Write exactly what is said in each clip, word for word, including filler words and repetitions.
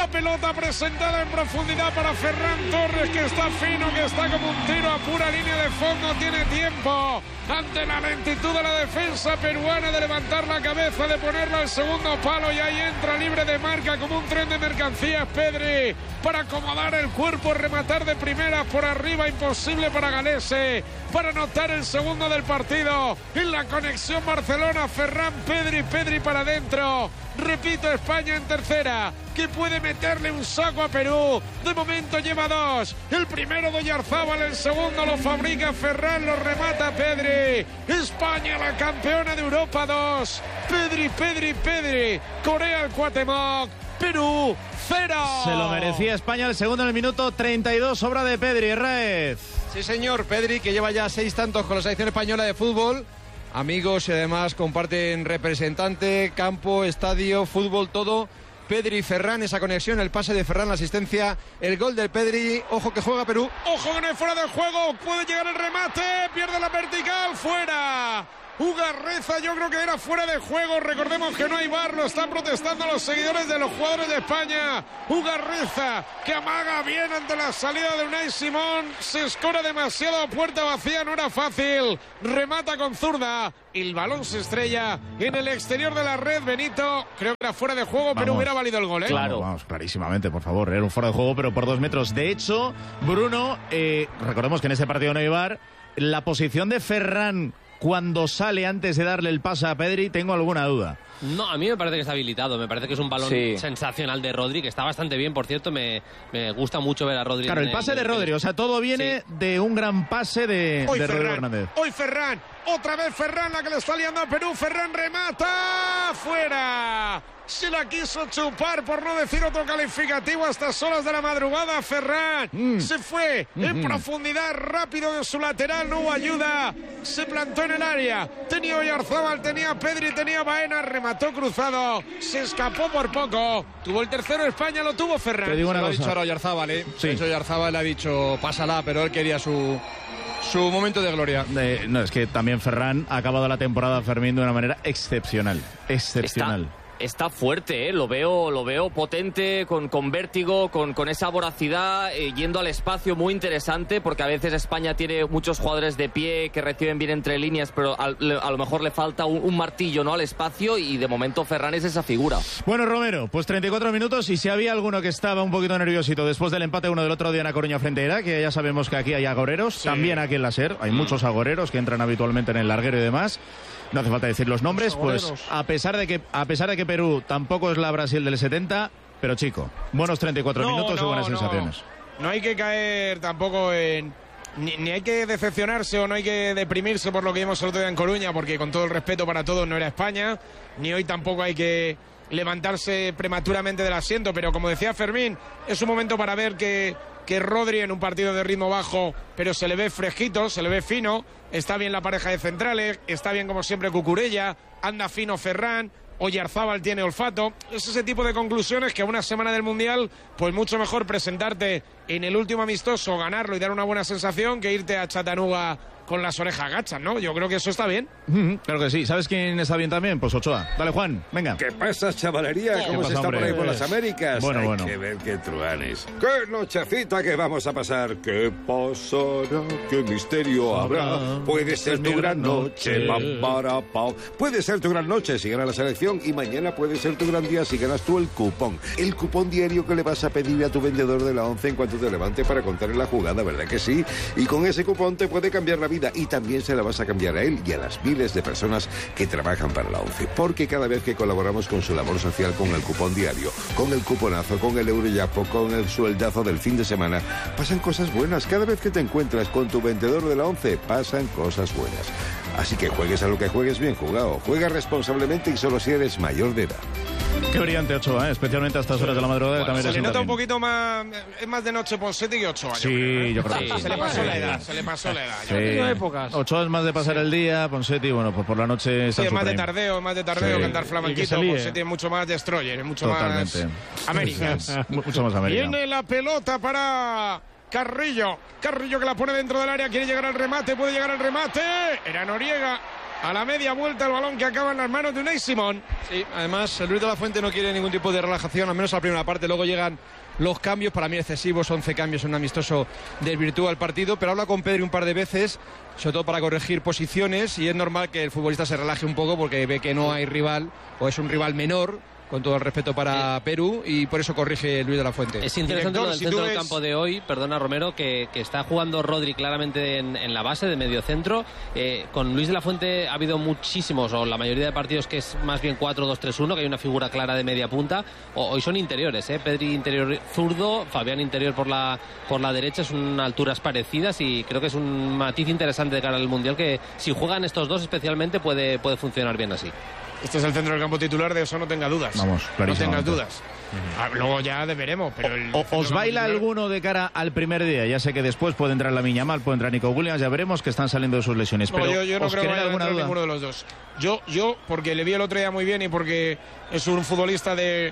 La pelota presentada en profundidad para Ferran Torres, que está fino, que está como un tiro a pura línea de fondo. Tiene tiempo ante la lentitud de la defensa peruana de levantar la cabeza, de ponerla al segundo palo, y ahí entra libre de marca como un tren de mercancías Pedri para acomodar el cuerpo, rematar de primera por arriba, imposible para Galese, para anotar el segundo del partido. En la conexión Barcelona, Ferran, Pedri, Pedri para adentro. Repito, España en tercera, que puede meterle un saco a Perú. De momento lleva dos. El primero de Oyarzábal, el segundo lo fabrica Ferran, lo remata Pedri. España, la campeona de Europa, dos. Pedri, Pedri, Pedri. Corea al Cuauhtémoc. Perú, cero. Se lo merecía España, el segundo en el minuto treinta y dos, obra de Pedri. Herrez. Sí, señor, Pedri, que lleva ya seis tantos con la selección española de fútbol. Amigos, y además comparten representante, campo, estadio, fútbol, todo. Pedri y Ferran, esa conexión, el pase de Ferran, la asistencia, el gol del Pedri. Ojo que juega Perú. Ojo que no es fuera de juego, puede llegar el remate, pierde la vertical, fuera. Ugarreza, yo creo que era fuera de juego. Recordemos que no hay V A R, lo están protestando los seguidores de los jugadores de España. Ugarreza, que amaga bien ante la salida de Unai Simón. Se escora demasiado a puerta vacía, no era fácil. Remata con zurda. El balón se estrella en el exterior de la red. Benito, creo que era fuera de juego, pero Vamos. hubiera valido el gol, ¿eh? Claro, vamos, clarísimamente, por favor. Era un fuera de juego, pero por dos metros. De hecho, Bruno, eh, recordemos que en ese partido no hay V A R. La posición de Ferran cuando sale antes de darle el pase a Pedri, tengo alguna duda. No, a mí me parece que está habilitado. Me parece que es un balón Sí. sensacional de Rodri, que está bastante bien, por cierto. Me, me gusta mucho ver a Rodri. Claro, el en pase de Rodri, o sea, todo viene Sí. de un gran pase de, Hoy de Rodrigo Ferran, Hernández. hoy Ferran, otra vez Ferran, la que le está liando a Perú. Ferran remata, fuera. Se la quiso chupar, por no decir otro calificativo, a estas horas de la madrugada. Ferran Mm. se fue en Mm-hmm. profundidad, rápido de su lateral, no hubo ayuda. Se plantó en el área. Tenía Oyarzábal, tenía Pedri, tenía Baena, remató cruzado. Se escapó por poco. Tuvo el tercero España, lo tuvo Ferran. Te digo una Lo ha cosa. dicho ahora Oyarzábal, ¿eh? Sí. De hecho, Oyarzábal le ha dicho, pásala, pero él quería su, su momento de gloria. Eh, no, es que también Ferran ha acabado la temporada, Fermín, de una manera excepcional. Excepcional. Está, está fuerte, ¿eh? lo veo lo veo potente, con, con vértigo, con, con esa voracidad, eh, yendo al espacio, muy interesante, porque a veces España tiene muchos jugadores de pie que reciben bien entre líneas, pero a, a lo mejor le falta un, un martillo, ¿no?, al espacio, y de momento Ferran es esa figura. Bueno, Romero, pues treinta y cuatro minutos, y si había alguno que estaba un poquito nerviosito después del empate uno del otro día en A Coruña frente a Irak, que ya sabemos que aquí hay agoreros, Sí. también aquí en la SER hay muchos agoreros que entran habitualmente en el larguero y demás. No hace falta decir los nombres, pues a pesar de que a pesar de que Perú tampoco es la Brasil del setenta, pero chico, buenos treinta y cuatro No, minutos no, y buenas no. sensaciones. No hay que caer tampoco en... Ni, ni hay que decepcionarse o no hay que deprimirse por lo que vimos el otro día en Coruña, porque con todo el respeto para todos no era España, ni hoy tampoco hay que levantarse prematuramente del asiento, pero como decía Fermín, es un momento para ver que, que Rodri en un partido de ritmo bajo, pero se le ve fresquito, se le ve fino, está bien la pareja de centrales, está bien como siempre Cucurella, anda fino Ferran, Oyarzábal tiene olfato. Es ese tipo de conclusiones que a una semana del Mundial, pues mucho mejor presentarte en el último amistoso, ganarlo y dar una buena sensación, que irte a Chattanooga con las orejas gachas, ¿no? Yo creo que eso está bien. Mm-hmm, claro que sí. ¿Sabes quién está bien también? Pues Ochoa. Dale, Juan, venga. ¿Qué pasa, chavalería? ¿Cómo pasa, se está hombre? por ahí por las Américas? Bueno, Hay bueno. que ver qué truanes. ¡Qué nochecita que vamos a pasar! ¿Qué pasará? ¿Qué misterio habrá? Puede ser tu gran noche. Pam, para, pam. Puede ser tu gran noche si gana la selección, y mañana puede ser tu gran día si ganas tú el cupón. El cupón diario que le vas a pedir a tu vendedor de la once en cuanto te levante para contar en la jugada, ¿verdad que sí? Y con ese cupón te puede cambiar la vida, y también se la vas a cambiar a él y a las miles de personas que trabajan para la ONCE, porque cada vez que colaboramos con su labor social con el cupón diario, con el cuponazo, con el euroyapo, con el sueldazo del fin de semana, pasan cosas buenas. Cada vez que te encuentras con tu vendedor de la ONCE, pasan cosas buenas. Así que juegues a lo que juegues, bien jugado. Juega responsablemente y solo si eres mayor de edad. Qué brillante Ochoa, ¿eh? Especialmente a estas horas de la madrugada. Bueno, también se le sienta nota un bien. poquito más, es más de noche Ponseti que Ochoa. Sí, yo creo, ¿eh? yo creo que Sí, sí. Se le pasó Sí. la edad, se le pasó la edad. yo Sí. creo. Ochoa es más de pasar el día, Ponseti, bueno, pues por la noche está Sí, en es su más de prime. tardeo, más de tardeo, Sí. cantar flamenquito. Ponseti es mucho más destroyer, es mucho Totalmente. más Américas. Mucho más americano. Viene la pelota para Carrillo. Carrillo que la pone dentro del área, quiere llegar al remate, puede llegar al remate. Era Noriega. a la media vuelta el balón que acaba en las manos de Unai Simón. Sí, además Luis de la Fuente no quiere ningún tipo de relajación, al menos a la primera parte. Luego llegan los cambios, para mí excesivos, once cambios en un amistoso, desvirtúa el partido, pero habla con Pedri un par de veces, sobre todo para corregir posiciones, y es normal que el futbolista se relaje un poco porque ve que no hay rival, o es un rival menor, con todo el respeto para Perú, y por eso corrige Luis de la Fuente. Es interesante Director, lo del si centro tú del ves... campo de hoy, perdona Romero, que, que está jugando Rodri claramente en, en la base de medio centro. Eh, con Luis de la Fuente ha habido muchísimos, o la mayoría de partidos que es más bien cuatro dos tres uno, que hay una figura clara de media punta. O, hoy son interiores, ¿eh? Pedri interior zurdo, Fabián interior por la, por la derecha, son alturas parecidas y creo que es un matiz interesante de cara al Mundial, que si juegan estos dos especialmente puede, puede funcionar bien así. Este es el centro del campo titular, de eso no tenga dudas. Vamos, no clarísimamente. tengas dudas. Uh-huh. Ah, luego ya veremos, pero el O, centro ¿Os del baila campo titular... alguno de cara al primer día? Ya sé que después puede entrar Lamine Yamal, puede entrar Nico Williams, ya veremos que están saliendo de sus lesiones. No, pero yo, yo no ¿os creo que genera vaya a alguna entrar duda? ninguno de los dos. Yo, yo, porque le vi el otro día muy bien y porque es un futbolista de,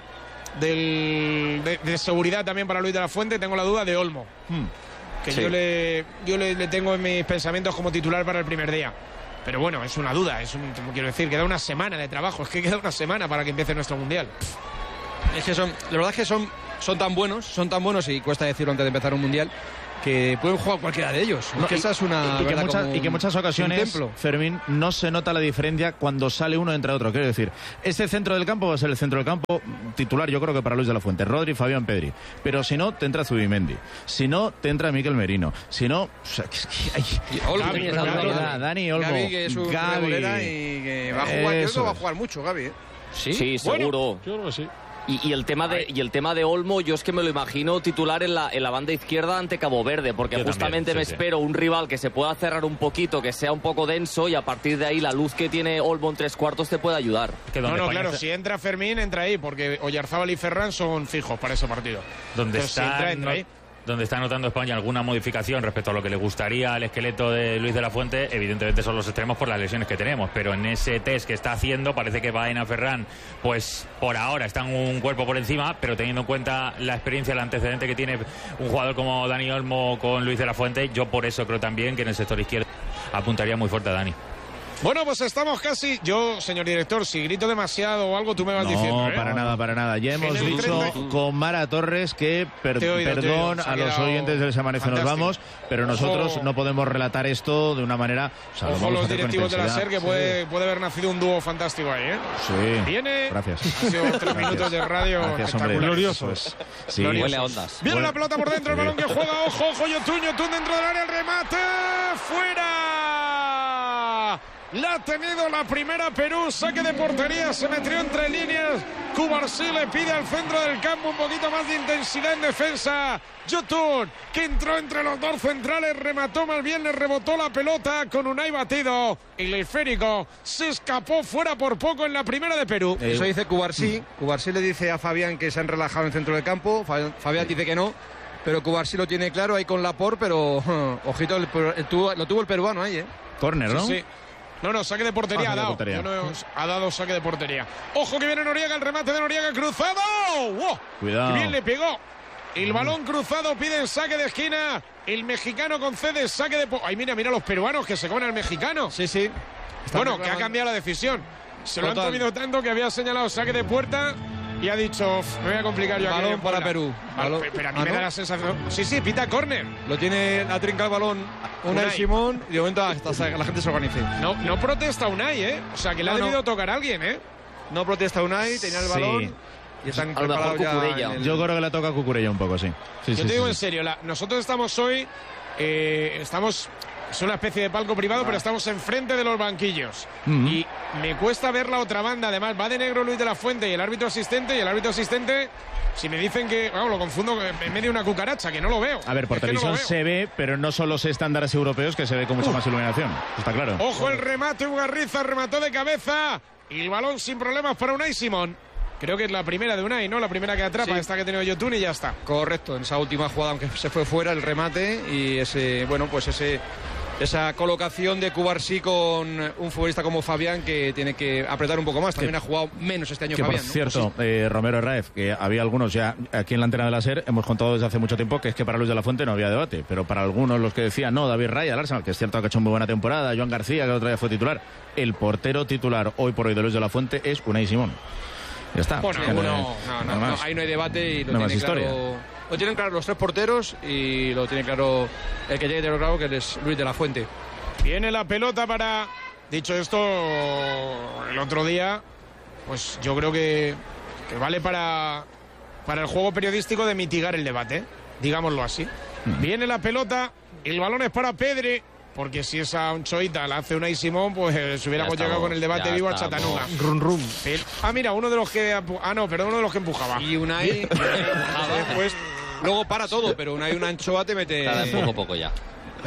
del, de, de seguridad también para Luis de la Fuente, tengo la duda de Olmo. Hmm. Que Sí. yo, le, yo le, le tengo en mis pensamientos como titular para el primer día. Pero bueno, es una duda, es un, como quiero decir, queda una semana de trabajo, es que queda una semana para que empiece nuestro Mundial. Es que son, la verdad es que son, son tan buenos, son tan buenos, y cuesta decirlo antes de empezar un Mundial, que pueden jugar cualquiera de ellos. No, es que y, esa es una y, que verdad, muchas, como y que en muchas un ocasiones, templo. Fermín, no se nota la diferencia cuando sale uno entre otro. Quiero decir, este centro del campo va a ser el centro del campo titular, yo creo que para Luis de la Fuente, Rodri, Fabián, Pedri. Pero si no, te entra Zubimendi. Si no, te entra Mikel Merino. Si no... O sea, que es que hay- Y Olmo, Gavi, Gavi, Gavi, Gavi, Dani Olmo, Gavi, que es un Gavi. regulera y que va a jugar, yo creo Eso que va a es. jugar mucho, Gavi, ¿eh? Sí, Sí, seguro. Yo creo que sí. Y, y el tema de y el tema de Olmo, yo es que me lo imagino titular en la, en la banda izquierda ante Cabo Verde, porque Yo justamente también, me sí, sí. espero un rival que se pueda cerrar un poquito, que sea un poco denso, y a partir de ahí la luz que tiene Olmo en tres cuartos te puede ayudar. Que No, donde no, España claro, está- si entra Fermín, entra ahí, porque Oyarzábal y Ferran son fijos para ese partido. donde Entonces, si está, entra, entra no- ahí. donde está notando España alguna modificación respecto a lo que le gustaría al esqueleto de Luis de la Fuente, evidentemente son los extremos por las lesiones que tenemos, pero en ese test que está haciendo parece que Baena, Ferran, pues por ahora están un cuerpo por encima, pero teniendo en cuenta la experiencia, el antecedente que tiene un jugador como Dani Olmo con Luis de la Fuente, yo por eso creo también que en el sector izquierdo apuntaría muy fuerte a Dani. Bueno, pues estamos casi... Yo, señor director, si grito demasiado o algo, tú me vas No, diciendo, ¿eh? para nada, para nada. Ya hemos En el dicho treinta con Mara Torres que per- Te he oído, te he perdón oído. Se ha a los quedado oyentes del Se Amanece Nos fantástico. Vamos, pero nosotros Ojo. no podemos relatar esto de una manera... O sea, lo Ojo vamos a los hacer con directivos de la intensidad. SER, que puede, puede haber nacido un dúo fantástico ahí, ¿eh? Sí. Viene... Gracias. Ha sido tres Gracias. minutos de radio Gracias, hombre. espectaculares. Gloriosos. Sí. huele a ondas. Viene Bueno. la pelota por dentro, el balón que juega, ojo, ojo, Yotun, Yotun dentro del área, el remate, fuera. La ha tenido la primera Perú, saque de portería, se metió entre líneas. Cubarsí le pide al centro del campo un poquito más de intensidad en defensa. Yotun, que entró entre los dos centrales, remató más bien, le rebotó la pelota con Unai batido. Y el esférico se escapó fuera por poco en la primera de Perú. Eh, Eso dice Cubarsí. Cubarsí le dice a Fabián que se han relajado en el centro del campo. Fabián, Fabián dice que no. Pero Cubarsí lo tiene claro ahí con Laporte, pero ojito, el, el tuvo- lo tuvo el peruano ahí, ¿eh? Córner, ¿no? Sí, sí. No, no, saque de portería Ah, ha saque de dado. portería. Yo no he- ha dado saque de portería. Ojo que viene Noriega, el remate de Noriega cruzado. ¡Wow! Cuidado. Qué bien le pegó. El balón cruzado, piden saque de esquina. El mexicano concede saque de... po- Ay, mira, mira los peruanos que se comen al mexicano. Sí, sí. Está Bueno, que ha reclamando. cambiado la decisión. Se lo Total. han comido tanto que había señalado saque de puerta y ha dicho, "Uf, me voy a complicar yo aquí". Balón en para Puebla". Perú. Vale, Balón- Pero a mí ¿Ah, me no? da la sensación... Sí, sí, pita córner. Lo tiene, la trinca el balón Unai Unai. Simón y de momento hasta que la gente se organice. No, no protesta Unai, ¿eh? O sea, que le No, ha no. debido tocar a alguien, ¿eh? No protesta Unai, tenía el Sí. balón y están A lo mejor preparados ya Cucurella. en el- Yo creo que le toca a Cucurella un poco, sí. Sí, Yo sí, te sí, digo sí. en serio, la- nosotros estamos hoy, eh, estamos, es una especie de palco privado, pero estamos enfrente de los banquillos. Ujú. Y me cuesta ver la otra banda, además va de negro Luis de la Fuente y el árbitro asistente, y el árbitro asistente, si me dicen que, vamos, lo confundo en medio de una cucaracha, que no lo veo. A ver, por Es que no lo televisión veo. se ve, pero no son los estándares europeos que se ve con mucha más iluminación. Está claro. Ojo el remate, Ugarriza remató de cabeza, y el balón sin problemas para Unai Simón. Creo que es la primera de Unai, ¿no? La primera que atrapa, Sí. esta que ha tenido Yotun y ya está. Correcto, en esa última jugada, aunque se fue fuera el remate y ese, bueno, pues ese esa colocación de Cubarsí con un futbolista como Fabián, que tiene que apretar un poco más. También que, ha jugado menos este año que Fabián. Por ¿no? cierto, Pues sí. eh, Romero Herráez, que había algunos ya aquí en la antena de la SER, hemos contado desde hace mucho tiempo que es que para Luis de la Fuente no había debate, pero para algunos los que decían, no, David Raya, el Arsenal, que es cierto que ha hecho muy buena temporada, Joan García, que el otro día fue titular, el portero titular hoy por hoy de Luis de la Fuente es Unai Simón. Ya está. Bueno, Es que no, no, no, no, no, ahí no hay debate y lo no tiene más claro. historia. Lo tienen claro los tres porteros y lo tiene claro el que llegue de claro, que es Luis de la Fuente. Viene la pelota para... Dicho esto, el otro día, pues yo creo que, que vale para, para el juego periodístico de mitigar el debate, digámoslo así. Mm. Viene la pelota, el balón es para Pedri, porque si esa anchoita la hace Unai Simón, pues eh, si hubiéramos llegado con el debate vivo al Chattanooga. Rum, rum. Ah, mira, uno de los que... Ah, no, perdón, uno de los que empujaba. Y Unai... Después, luego para todo, pero Unai una anchoa te mete... Cada vez poco a poco ya.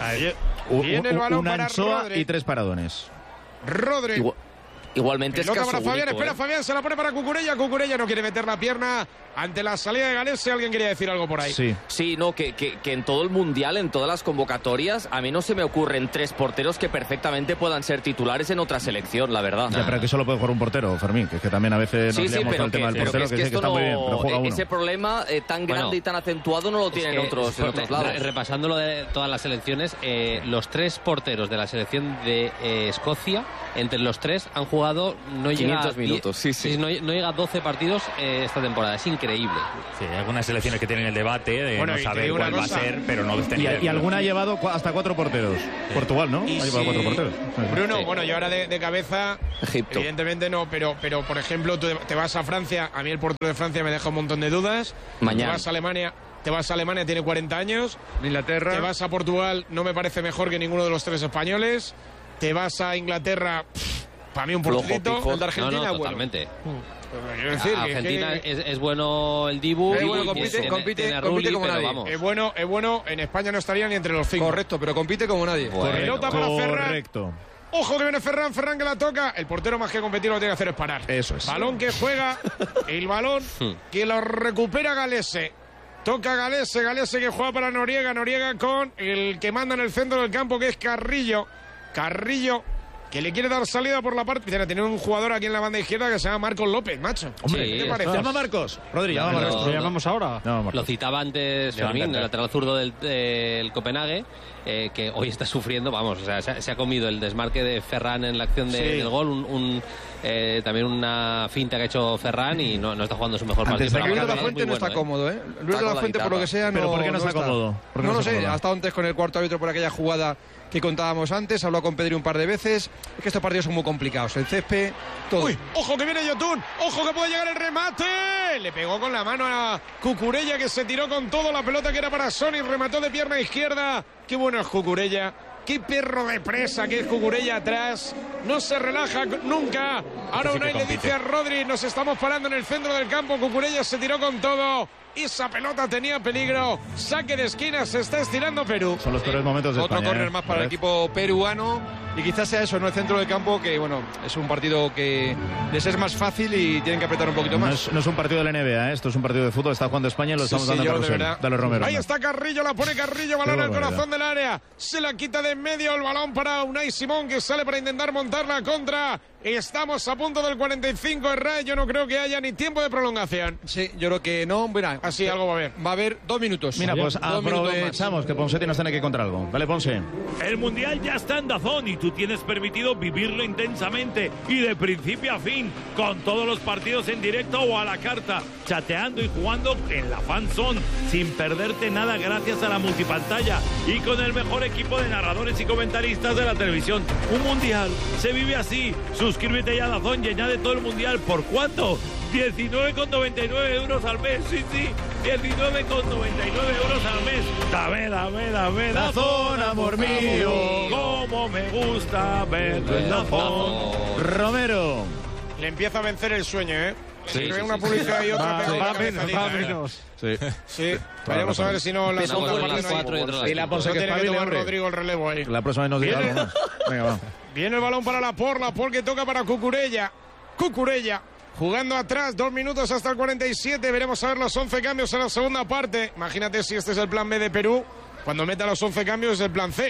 Viene el balón una para anchoa Rodri. y tres paradones. Rodri. Igual, igualmente Pelota es caso para Fabián, único, espera ¿eh? Fabián, se la pone para Cucurella. Cucurella no quiere meter la pierna ante la salida de Galese. Alguien quería decir algo por ahí. Sí. Sí, no, que, que, que en todo el Mundial, en todas las convocatorias, a mí no se me ocurren tres porteros que perfectamente puedan ser titulares en otra selección, la verdad. Ya, pero que solo puede jugar un portero, Fermín, que es que también a veces nos Sí, sí, liamos pero con el que, tema del pero portero, que, que, es que sí que esto está muy bien, pero no, juega uno. ese problema eh, tan grande Bueno, y tan acentuado no lo tienen que, otros, en otros lados. Re, repasándolo de todas las selecciones, eh, los tres porteros de la selección de eh, Escocia, entre los tres han jugado no llega quinientos minutos, sí, sí. No, no llega a doce partidos eh, esta temporada, es increíble. Sí, hay algunas selecciones que tienen el debate de Bueno, no y te saber digo cuál una va a cosa. ser, pero no de este Y, nivel. y alguna ha llevado cu- hasta cuatro porteros. Portugal, ¿no? Y Ha llevado si- cuatro porteros. Bruno, Sí. bueno, yo ahora de, de cabeza, Egipto. evidentemente no, pero, pero por ejemplo, tú te vas a Francia, a mí el portero de Francia me deja un montón de dudas. Mañana. Te vas a Alemania, te vas a Alemania, tiene cuarenta años. Inglaterra. Te vas a Portugal, no me parece mejor que ninguno de los tres españoles. Te vas a Inglaterra, para mí un Flojo, porterito. pijo. El de Argentina, no, no, bueno. totalmente. Quiero decir, A- que- Argentina que- es, es bueno el Dibu. Es bueno, y compite- tiene- compite- tiene a compite Rulli, como pero nadie. vamos. es bueno, es bueno, en España no estaría ni entre los cinco. Correcto, pero compite como nadie. Bueno. Pelota para Ferran. Correcto. Ojo que viene Ferran, Ferran que la toca. El portero más que competir lo que tiene que hacer es parar. Eso es. Balón que juega, el balón que lo recupera Galese. Toca Galese, Galese que juega para Noriega, Noriega con el que manda en el centro del campo que es Carrillo. Carrillo que le quiere dar salida por la parte. Tiene, tiene un jugador aquí en la banda izquierda que se llama Marcos López, macho. Hombre, Sí, ¿qué te es- parece? Llama a Marcos. Rodri, llama a No, Marcos. no, ¿Le llamamos ahora? Llama a Marcos. Lo citaba antes Le va a Fermín, el encantar. lateral zurdo del, del Copenhague, eh, que hoy está sufriendo, vamos, o sea, se, ha- se ha comido el desmarque de Ferran en la acción de- Sí. del gol, un, un, eh, también una finta que ha hecho Ferran y no, no está jugando su mejor Antes partido. de Luis pero de la es Fuente muy no está bueno, ¿eh? cómodo, ¿eh? Luis de con la la Fuente, por lo guitarra. que sea, no, ¿Pero por qué no está cómodo? ¿Por qué No no lo está sé, cómodo? ha estado antes con el cuarto árbitro por aquella jugada que contábamos antes, habló con Pedri un par de veces. Es que estos partidos son muy complicados. El césped, todo. Uy, ojo que viene Yotun, ojo que puede llegar el remate. Le pegó con la mano a Cucurella que se tiró con todo la pelota que era para Sony, remató de pierna izquierda. Qué bueno es Cucurella. Qué perro de presa que es Cucurella atrás. No se relaja nunca. Ahora sí que Unai le compite. dice a Rodri, nos estamos parando en el centro del campo. Cucurella se tiró con todo. Esa pelota tenía peligro. Saque de esquina, se está estirando Perú. Son los peores momentos de Otro España. córner ¿eh? más para el ¿Ves? equipo peruano. Y quizás sea eso, no el centro del campo, que bueno, es un partido que les es más fácil y tienen que apretar un poquito No más. es, no es un partido de la N B A, ¿eh? Esto es un partido de fútbol. Está jugando España y lo Sí, estamos sí, dando yo en de carrusel. verdad. Dale, Romero. Ahí anda. está Carrillo, la pone Carrillo, balón Qué al barbaridad. corazón del área. Se la quita de en medio el balón para Unai Simón que sale para intentar montar la contra. Estamos a punto del cuarenta y cinco, Herrera. Yo no creo que haya ni tiempo de prolongación. Sí, yo creo que no. Mira, Así algo va a haber. va a haber dos minutos. Mira, pues Dos minutos más. aprovechamos que Ponsetti nos tiene que contar algo. Dale, Ponce. El Mundial ya está en DAZN y tú tienes permitido vivirlo intensamente y de principio a fin, con todos los partidos en directo o a la carta, chateando y jugando en la Fan Zone, sin perderte nada gracias a la multipantalla y con el mejor equipo de narradores y comentaristas de la televisión. Un Mundial se vive así. Suscríbete ya a DAZN y añade todo el Mundial. ¿Por cuánto? diecinueve con noventa y nueve euros al mes, sí, sí, diecinueve con noventa y nueve euros al mes. Dame, dame, dame, DAZN, amor mío. Cómo me gusta verlo en DAZN. Romero. Le empieza a vencer el sueño, ¿eh? Sí, Le ve sí, una sí. publicidad y otra. Va, pega va una menos, cabezadita, va ¿eh? menos. Sí. Sí, vayamos a ver si no la Una segunda cosa en parte las no hay- cuatro y otra en las Y la cinco. Ponce No que tiene que espabile, tomar hombre. Rodrigo el relevo ahí. La próxima vez nos diga Viene. algo más. Venga, va. Viene el balón para la por, la por que toca para Cucurella. Cucurella jugando atrás, dos minutos hasta el cuarenta y siete. Veremos a ver los once cambios en la segunda parte. Imagínate si este es el plan B de Perú. Cuando meta los once cambios es el plan C.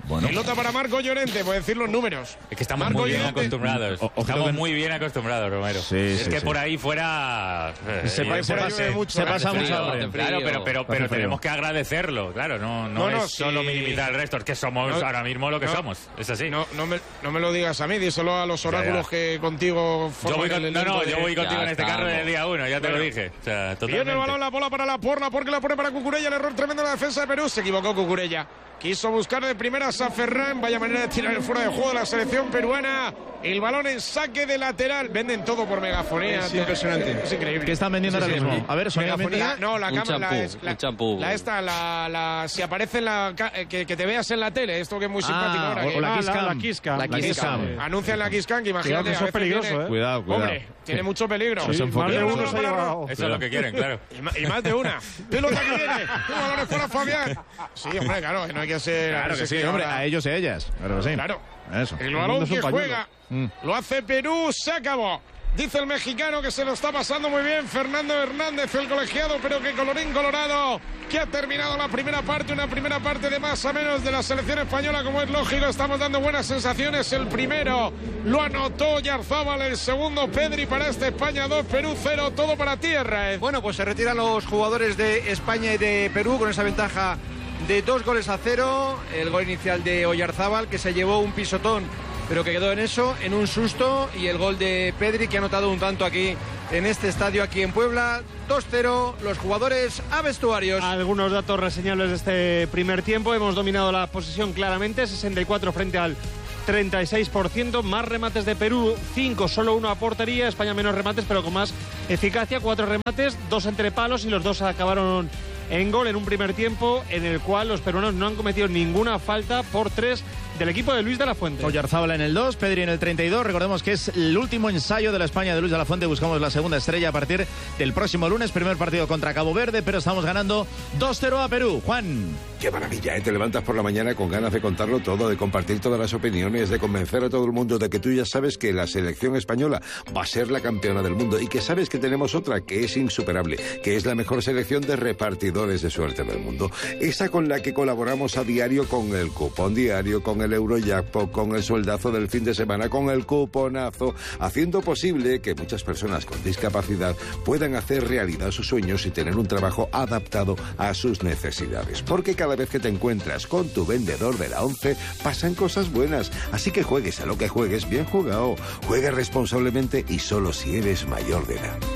Bueno. Pelota para Marco Llorente, voy a decir los números. Es que estamos Marco muy bien Llorente. acostumbrados. O- estamos que- muy bien acostumbrados, Romero. Sí, es sí, que sí. por ahí fuera... eh, Se, yo pa- qué se por ahí pasa- llueve mucho, se ¿eh? pasa Hace mucho frío, hambre. hace frío. Claro, pero, pero, pero frío. tenemos que agradecerlo, claro, no, no, No, no, es solo sí. minimizar el resto, es que somos No, ahora mismo lo que no. somos, es así. No, no, me, no me lo digas a mí, díselo a los Ya, oráculos ya. que contigo Yo forman voy con- el no, no, elenco yo de- voy contigo Ya en este estamos. carro desde el día uno, ya te Bueno. lo dije. O sea, totalmente. Viene el balón, la bola para la porra, porque la pone para Cucurella, el error tremendo de la defensa de Perú. Se equivocó Cucurella. Quiso buscar de primeras a Ferran, vaya manera de tirar el fuera de juego de la selección peruana. El balón en saque de lateral. Venden todo por megafonía. Es impresionante. Es increíble. ¿Qué están vendiendo Sí, ahora sí, mismo? sí. A ver, sonido Megafonía, ambiente. no, la Un cámara, la, champú, es- la, un champú. la esta, la, la, si aparece en la, ca- eh, que, que te veas en la tele, esto que es muy Ah, simpático ahora. o- que- o la Ah, Kiss Cam. La Kiss Cam. La La Kiss Cam. Anuncian la Kiss Cam, que imagínate. Cuidado, que eso a es veces peligroso, tiene- ¿eh? Cuidado, cuidado. Hombre, tiene mucho peligro. Sí, Y más de una uno se ha para- llevado. Eso es lo que quieren, claro. Y ma- y más de una. Pelota que viene. Un balón es para Fabián. Sí, hombre, claro, que no hay que ser. Claro que no sé sí, qué hombre, ahora- a ellos y a ellas. Claro que sí. Claro. Eso. El mundo balón es un que pañuelo. juega Mm. lo hace Perú, se acabó. Dice el mexicano que se lo está pasando muy bien Fernando Hernández, el colegiado, pero que colorín colorado, que ha terminado la primera parte, una primera parte de más a menos de la selección española, como es lógico. Estamos dando buenas sensaciones. El primero lo anotó Yarzábal, el segundo Pedri para este España dos, Perú cero, todo para tierra. Bueno, pues se retiran los jugadores de España y de Perú con esa ventaja de dos goles a cero. El gol inicial de Oyarzábal, que se llevó un pisotón, pero que quedó en eso, en un susto. Y el gol de Pedri, que ha anotado un tanto aquí en este estadio, aquí en Puebla. dos cero, los jugadores a vestuarios. Algunos datos reseñables de este primer tiempo. Hemos dominado la posesión claramente, sesenta y cuatro frente al treinta y seis por ciento. Más remates de Perú, cinco, solo uno a portería. España menos remates, pero con más eficacia. Cuatro remates, dos entre palos y los dos acabaron en gol en un primer tiempo en el cual los peruanos no han cometido ninguna falta por tres del equipo de Luis de la Fuente. Oyarzábal en el dos, Pedri en el treinta y dos. Recordemos que es el último ensayo de la España de Luis de la Fuente. Buscamos la segunda estrella a partir del próximo lunes. Primer partido contra Cabo Verde, pero estamos ganando dos cero a Perú. Juan. Qué maravilla, ¿eh? Te levantas por la mañana con ganas de contarlo todo, de compartir todas las opiniones, de convencer a todo el mundo de que tú ya sabes que la selección española va a ser la campeona del mundo y que sabes que tenemos otra que es insuperable, que es la mejor selección de repartidores de suerte del mundo. Esa con la que colaboramos a diario con el cupón diario, con el Eurojackpot, con el sueldazo del fin de semana, con el cuponazo, haciendo posible que muchas personas con discapacidad puedan hacer realidad sus sueños y tener un trabajo adaptado a sus necesidades. Porque cada vez que te encuentras con tu vendedor de la ONCE, pasan cosas buenas. Así que juegues a lo que juegues, bien jugado. Juega responsablemente y solo si eres mayor de edad.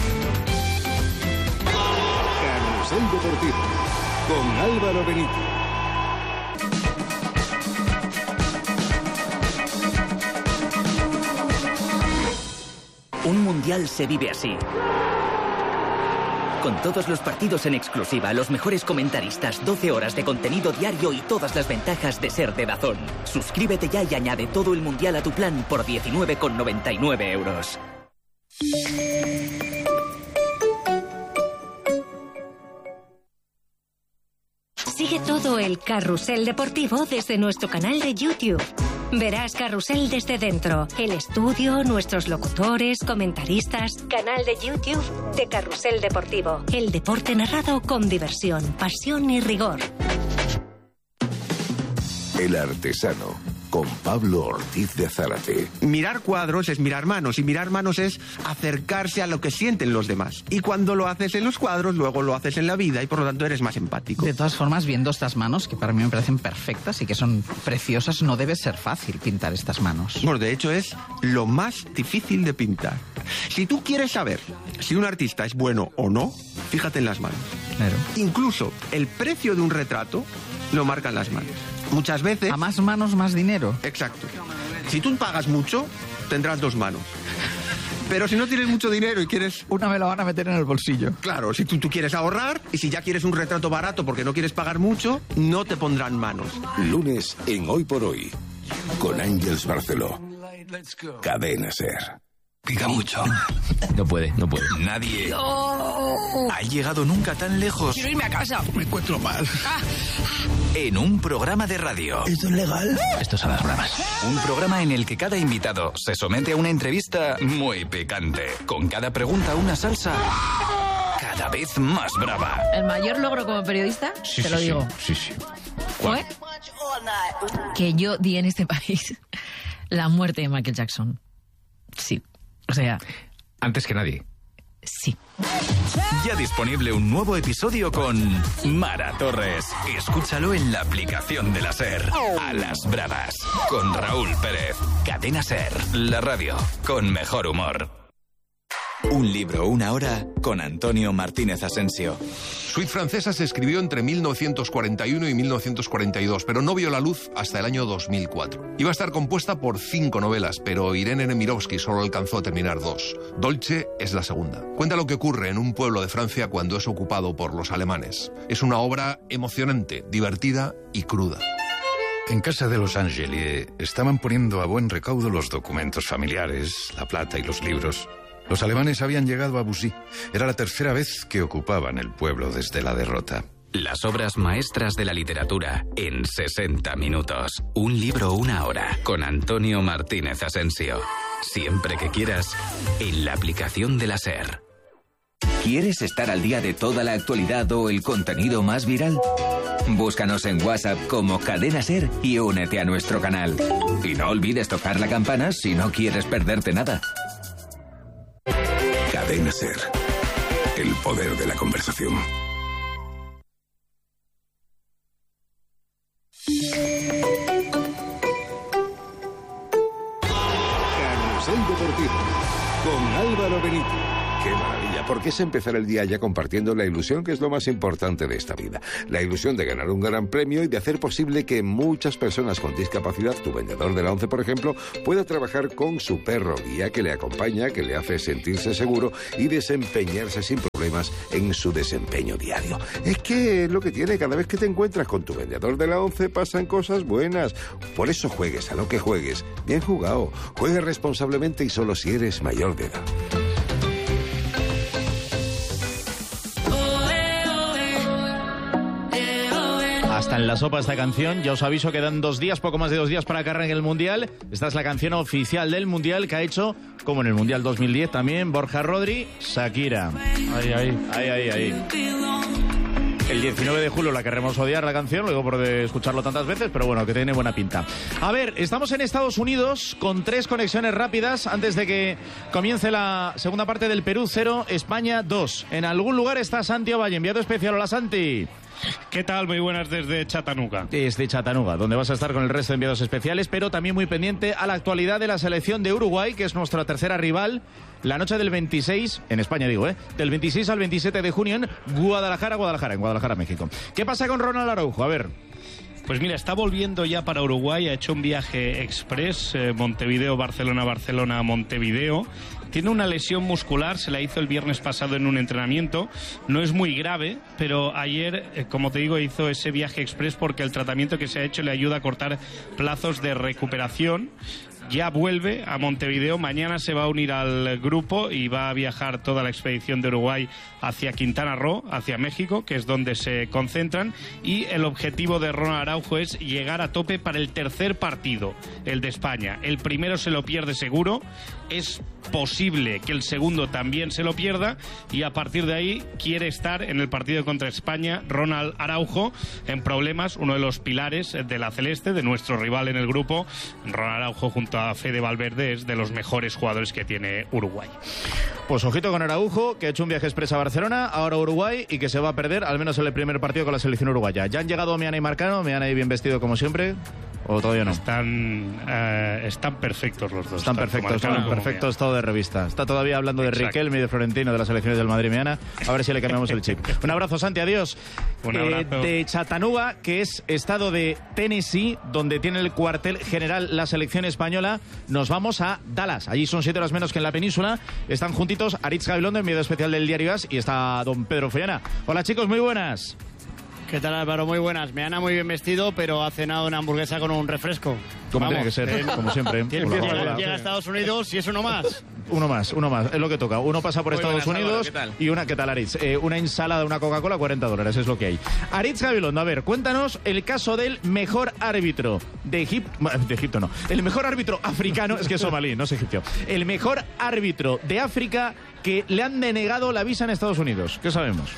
Carrusel Deportivo con Álvaro Benito. Un mundial se vive así. Con todos los partidos en exclusiva, los mejores comentaristas, doce horas de contenido diario y todas las ventajas de ser de DAZN. Suscríbete ya y añade todo el mundial a tu plan por diecinueve con noventa y nueve euros. Sigue todo el carrusel deportivo desde nuestro canal de YouTube. Verás Carrusel desde dentro, el estudio, nuestros locutores, comentaristas. Canal de YouTube de Carrusel Deportivo. El deporte narrado con diversión, pasión y rigor. El Artesano, con Pablo Ortiz de Zárate. Mirar cuadros es mirar manos, y mirar manos es acercarse a lo que sienten los demás. Y cuando lo haces en los cuadros, luego lo haces en la vida, y por lo tanto eres más empático. De todas formas, viendo estas manos, que para mí me parecen perfectas y que son preciosas, no debe ser fácil pintar estas manos. Bueno, de hecho es lo más difícil de pintar. Si tú quieres saber si un artista es bueno o no, fíjate en las manos. Claro. Incluso el precio de un retrato lo marcan las manos. Muchas veces... A más manos, más dinero. Exacto. Si tú pagas mucho, tendrás dos manos. Pero si no tienes mucho dinero y quieres... Una me la van a meter en el bolsillo. Claro, si tú, tú quieres ahorrar y si ya quieres un retrato barato porque no quieres pagar mucho, no te pondrán manos. Lunes en Hoy por Hoy, con Ángeles Barceló. Cadena SER. Pica mucho. No puede, no puede. Nadie No. ha llegado nunca tan lejos. Quiero irme a casa. Me encuentro mal. En un programa de radio. ¿Esto es legal? Esto es a las bravas. Un programa en el que cada invitado se somete a una entrevista muy picante. Con cada pregunta una salsa cada vez más brava. El mayor logro como periodista, Sí, te sí, lo digo, Sí, sí. fue Que yo di en este país la muerte de Michael Jackson. Sí, o sea... Antes que nadie. Sí. Ya disponible un nuevo episodio con Mara Torres. Escúchalo en la aplicación de la SER. A las bravas. Con Raúl Pérez. Cadena SER. La radio con mejor humor. Un libro, una hora, con Antonio Martínez Asensio. Suite Francesa se escribió entre mil novecientos cuarenta y uno y mil novecientos cuarenta y dos, pero no vio la luz hasta el año dos mil cuatro. Iba a estar compuesta por cinco novelas, pero Irene Nemirovsky solo alcanzó a terminar dos. Dolce es la segunda. Cuenta lo que ocurre en un pueblo de Francia cuando es ocupado por los alemanes. Es una obra emocionante, divertida y cruda. En casa de los Angeli estaban poniendo a buen recaudo los documentos familiares, la plata y los libros. Los alemanes habían llegado a Bussy. Era la tercera vez que ocupaban el pueblo desde la derrota. Las obras maestras de la literatura en sesenta minutos. Un libro, una hora. Con Antonio Martínez Asensio. Siempre que quieras, en la aplicación de la SER. ¿Quieres estar al día de toda la actualidad o el contenido más viral? Búscanos en WhatsApp como Cadena SER y únete a nuestro canal. Y no olvides tocar la campana si no quieres perderte nada. Cadena SER. El poder de la conversación. Carrusel Deportivo con Álvaro Benito. ¡Qué maravilla! Porque es empezar el día ya compartiendo la ilusión, que es lo más importante de esta vida. La ilusión de ganar un gran premio y de hacer posible que muchas personas con discapacidad, tu vendedor de la ONCE, por ejemplo, pueda trabajar con su perro guía que le acompaña, que le hace sentirse seguro y desempeñarse sin problemas en su desempeño diario. Es que es lo que tiene, cada vez que te encuentras con tu vendedor de la ONCE pasan cosas buenas. Por eso juegues a lo que juegues. Bien jugado. Juegue responsablemente y solo si eres mayor de edad. Hasta en la sopa esta canción. Ya os aviso que dan dos días, poco más de dos días para que arranque el Mundial. Esta es la canción oficial del Mundial que ha hecho, como en el Mundial dos mil diez también, Borja Rodri, Shakira. Ahí, ahí. Ahí, ahí, ahí. El diecinueve de julio la querremos odiar la canción, luego por escucharlo tantas veces, pero bueno, que tiene buena pinta. A ver, estamos en Estados Unidos con tres conexiones rápidas antes de que comience la segunda parte del Perú cero, España dos. En algún lugar está Santi Ovalle, enviado especial. Hola, Santi. ¿Qué tal? Muy buenas desde Chattanooga. Desde Chattanooga, donde vas a estar con el resto de enviados especiales, pero también muy pendiente a la actualidad de la selección de Uruguay, que es nuestra tercera rival, la noche del veintiséis, en España digo, ¿eh? Del veintiséis al veintisiete de junio en Guadalajara, Guadalajara, en Guadalajara, México. ¿Qué pasa con Ronald Araujo? A ver... Pues mira, está volviendo ya para Uruguay, ha hecho un viaje express, eh, Montevideo, Barcelona, Barcelona, Montevideo. Tiene una lesión muscular, se la hizo el viernes pasado en un entrenamiento. No es muy grave, pero ayer, eh, como te digo, hizo ese viaje express porque el tratamiento que se ha hecho le ayuda a cortar plazos de recuperación. Ya vuelve a Montevideo, mañana se va a unir al grupo y va a viajar toda la expedición de Uruguay hacia Quintana Roo, hacia México, que es donde se concentran, y el objetivo de Ronald Araujo es llegar a tope para el tercer partido, el de España. El primero se lo pierde seguro, es posible que el segundo también se lo pierda y a partir de ahí quiere estar en el partido contra España. Ronald Araujo en problemas, uno de los pilares de la Celeste, de nuestro rival en el grupo. Ronald Araujo junto a Fede Valverde es de los mejores jugadores que tiene Uruguay. Pues ojito con Araujo, que ha hecho un viaje express a Barcelona, ahora a Uruguay, y que se va a perder al menos en el primer partido con la selección uruguaya. Ya han llegado Meana y Marcano, Meana ahí bien vestido como siempre, ¿o todavía no? Están, uh, están perfectos los dos. Están perfectos, están perfectos, todo de revista. Está todavía hablando de Exacto. Riquelme y de Florentino, de las selecciones del Madrid Meana. A ver si le cambiamos el chip. Un abrazo, Santi, adiós. Un abrazo. Eh, de Chattanooga, que es estado de Tennessee, donde tiene el cuartel general la selección española, nos vamos a Dallas. Allí son siete horas menos que en la península. Están juntitos Aritz Gabilondo, enviado especial del Diario As, y está don Pedro Follana. Hola, chicos, muy buenas. ¿Qué tal, Álvaro? Muy buenas. Meana muy bien vestido, pero ha cenado una hamburguesa con un refresco. Como Vamos, tiene que ser, eh, como siempre. Llega, llega a Estados Unidos y es uno más. Uno más, uno más, es lo que toca. Uno pasa por muy Estados buenas, Unidos Álvaro, y una, ¿qué tal, Aritz? Eh, una ensalada, una Coca-Cola, cuarenta dólares, es lo que hay. Aritz Gabilondo, a ver, cuéntanos el caso del mejor árbitro de Egipto, de Egipto no, el mejor árbitro africano, es que es somalí, no es egipcio, el mejor árbitro de África que le han denegado la visa en Estados Unidos. ¿Qué sabemos?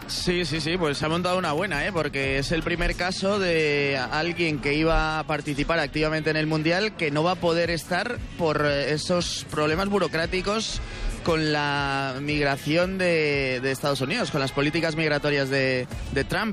Sí, sí, sí, pues se ha montado una buena, ¿eh? Porque es el primer caso de alguien que iba a participar activamente en el Mundial que no va a poder estar por esos problemas burocráticos con la migración de, de Estados Unidos, con las políticas migratorias de, de Trump.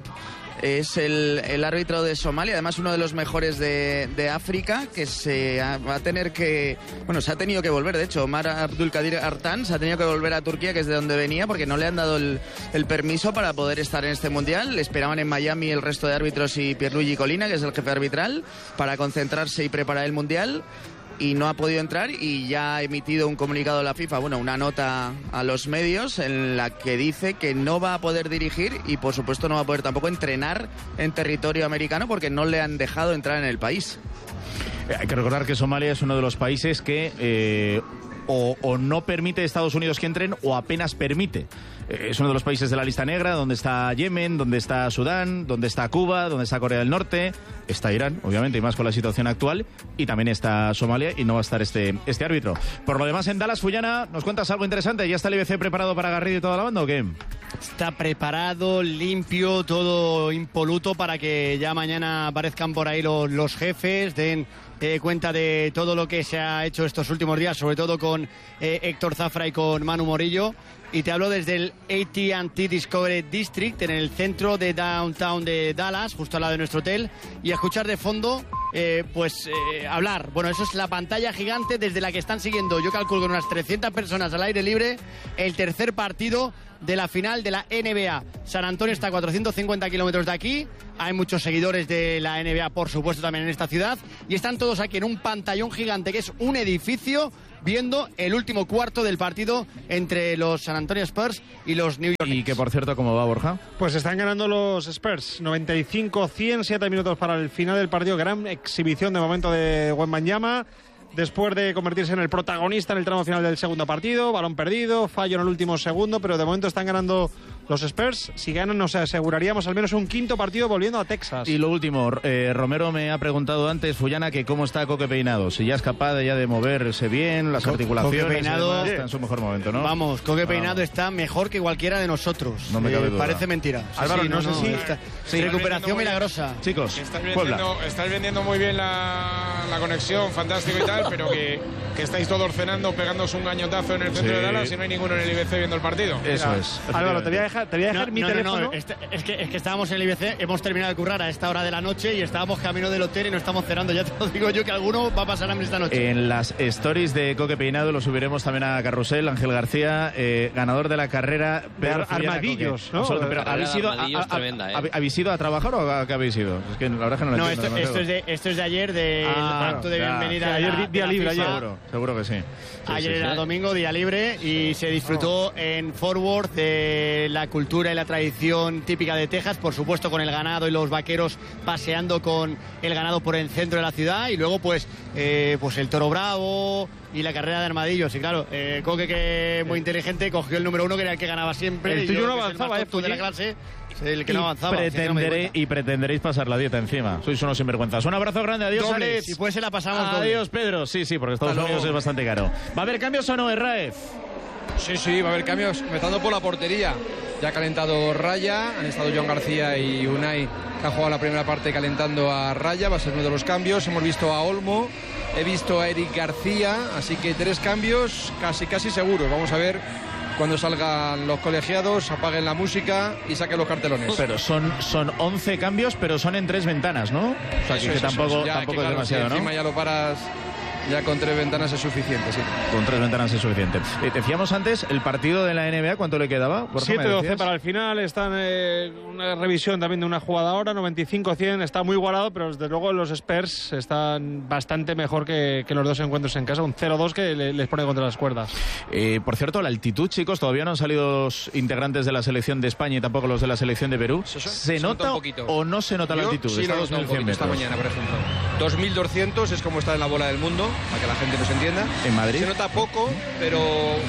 Es el, el árbitro de Somalia, además uno de los mejores de, de África, que se ha, va a tener que... Bueno, se ha tenido que volver, de hecho, Omar Abdulkadir Artan se ha tenido que volver a Turquía, que es de donde venía, porque no le han dado el, el permiso para poder estar en este Mundial. Le esperaban en Miami el resto de árbitros y Pierluigi Collina, que es el jefe arbitral, para concentrarse y preparar el Mundial. Y no ha podido entrar y ya ha emitido un comunicado a la FIFA, bueno, una nota a los medios en la que dice que no va a poder dirigir y por supuesto no va a poder tampoco entrenar en territorio americano porque no le han dejado entrar en el país. Hay que recordar que Somalia es uno de los países que eh, o, o no permite a Estados Unidos que entren o apenas permite. Es uno de los países de la lista negra, donde está Yemen, donde está Sudán, donde está Cuba, donde está Corea del Norte, está Irán, obviamente, y más con la situación actual, y también está Somalia, y no va a estar este, este árbitro. Por lo demás, en Dallas, Fullana, ¿nos cuentas algo interesante? ¿Ya está el I B C preparado para Garrido y toda la banda o qué? Está preparado, limpio, todo impoluto para que ya mañana aparezcan por ahí los, los jefes, den eh, cuenta de todo lo que se ha hecho estos últimos días, sobre todo con eh, Héctor Zafra y con Manu Morillo. Y te hablo desde el A T and T Discovery District, en el centro de downtown de Dallas, justo al lado de nuestro hotel, y a escuchar de fondo, eh, pues, eh, hablar. Bueno, eso es la pantalla gigante desde la que están siguiendo, yo calculo con unas trescientas personas al aire libre, el tercer partido de la final de la N B A. San Antonio está a cuatrocientos cincuenta kilómetros de aquí, hay muchos seguidores de la N B A, por supuesto, también en esta ciudad, y están todos aquí en un pantallón gigante que es un edificio, viendo el último cuarto del partido entre los San Antonio Spurs y los New York Knicks. Y que, por cierto, ¿cómo va, Borja? Pues están ganando los Spurs, noventa y cinco cien, siete minutos para el final del partido. Gran exhibición de momento de Wembanyama, después de convertirse en el protagonista en el tramo final del segundo partido. Balón perdido, fallo en el último segundo, pero de momento están ganando los Spurs. Si ganan, nos aseguraríamos al menos un quinto partido volviendo a Texas. Y lo último, eh, Romero me ha preguntado antes, Fullana, que cómo está Coque Peinado. Si ya es capaz de, ya de moverse bien, las Co articulaciones. Coque Peinado está en su mejor momento, ¿no? Vamos, Coque ah. Peinado está mejor que cualquiera de nosotros. No me cabe eh, duda. Parece mentira. Sí, Álvaro, sí, no, no sé si... Está, sí. Recuperación milagrosa. Chicos, estáis vendiendo, estáis vendiendo muy bien la, la conexión, fantástico y tal, pero que, que estáis todos cenando, pegándose un gañotazo en el centro sí. de Dallas y no hay ninguno en el I B C viendo el partido. Eso Mira. es. Álvaro, te voy a dejar, te voy a dejar no, mi no, teléfono. No, no. Este, es, que, es que estábamos en el I B C, hemos terminado de currar a esta hora de la noche y estábamos camino del hotel y no estamos cenando. Ya te lo digo yo que alguno va a pasar hambre esta noche. En las stories de Coque Peinado lo subiremos también a Carrusel. Ángel García, eh, ganador de la carrera de Armadillos, ¿no? Pero, ¿habéis, ido a, a, tremenda, ¿eh? ¿habéis ido a trabajar o a qué habéis ido? Es que la verdad es que no lo no, entiendo. Esto, esto, es de, esto es de ayer, del ah, acto de bienvenida. Ya, de ayer la, día de libre, FIFA. ayer. Seguro, seguro que sí. sí Ayer sí, era sí. domingo, día libre, y se disfrutó en Fort Worth de la cultura y la tradición típica de Texas, por supuesto con el ganado y los vaqueros paseando con el ganado por el centro de la ciudad, y luego pues, eh, pues el toro bravo y la carrera de armadillos. Y claro, eh, Coque, que muy inteligente, cogió el número uno, que era el que ganaba siempre. El y tuyo yo, no que avanzaba, es el ¿eh? de la clase, el que y no avanzaba. Pretendere, no y pretenderéis pasar la dieta encima. Sois unos sinvergüenzas. Un abrazo grande. Adiós, Alex. Si puede, se la pasamos doble. Adiós, Pedro. Sí, sí, porque Estados Unidos es bastante caro. ¿Va a haber cambios o no, Erraez? Sí, sí, va a haber cambios, empezando por la portería. Ya ha calentado Raya, han estado Joan García y Unai, que han jugado la primera parte calentando a Raya, va a ser uno de los cambios. Hemos visto a Olmo, he visto a Eric García, así que tres cambios casi casi seguros. Vamos a ver cuando salgan los colegiados, apaguen la música y saquen los cartelones. Pero son, son once cambios, pero son en tres ventanas, ¿no? O sea, que, eso que es, tampoco, ya, tampoco que, claro, es demasiado, si encima ¿no? ya lo paras. Ya con tres ventanas es suficiente, sí. Con tres ventanas es suficiente. Eh, decíamos antes, el partido de la N B A, ¿cuánto le quedaba? siete doce para el final. Está en eh, una revisión también de una jugada ahora, noventa y cinco cien. Está muy igualado, pero desde luego los Spurs están bastante mejor que, que los dos encuentros en casa. Un cero dos que le, les pone contra las cuerdas. Eh, por cierto, la altitud, chicos, todavía no han salido los integrantes de la selección de España y tampoco los de la selección de Perú. ¿Se, se nota o no se nota la Yo altitud? Sí, está lo dos mil cien metros. Esta mañana, por ejemplo. dos mil doscientos es como está en la bola del mundo, para que la gente nos entienda. ¿En Madrid? Se nota poco, pero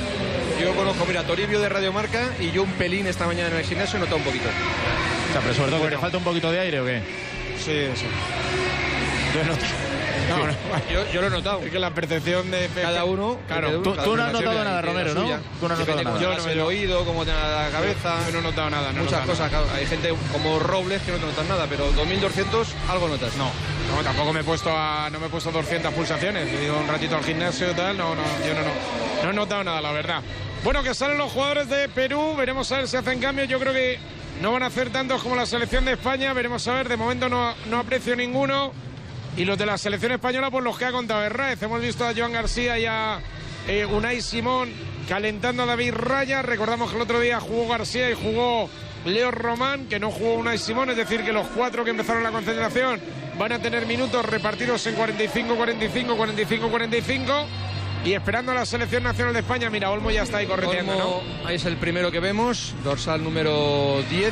yo conozco, mira, Toribio de Radio Marca y yo un pelín esta mañana en el gimnasio he notado un poquito. O sea, pero sobre todo, bueno, ¿que te falta un poquito de aire o qué? Sí, sí. Yo he notado, No, no, yo, yo lo he notado. Es que la percepción de cada uno. Claro, tú, tú no has notado nada, Romero, ¿no? Tú no has notado nada. Yo no, el oído, como tiene la cabeza. Yo no he notado nada. No muchas cosas. Nada. Hay gente como Robles que no te notan nada, pero dos mil doscientos algo notas. No, no, tampoco me he puesto a, no me he puesto doscientas pulsaciones. He ido un ratito al gimnasio y tal. No, no, yo no, no. No he notado nada, la verdad. Bueno, que salen los jugadores de Perú. Veremos a ver si hacen cambios. Yo creo que no van a hacer tantos como la selección de España. Veremos a ver. De momento no, no aprecio ninguno. Y los de la selección española, pues los que ha contado Herráez. Hemos visto a Joan García y a eh, Unai Simón calentando a David Raya. Recordamos que el otro día jugó García y jugó Leo Román, que no jugó Unai Simón. Es decir, que los cuatro que empezaron la concentración van a tener minutos repartidos en cuarenta y cinco, cuarenta y cinco, cuarenta y cinco, cuarenta y cinco. Y esperando a la selección nacional de España. Mira, Olmo ya está ahí correteando, Olmo, ¿no? Ahí es el primero que vemos, dorsal número diez.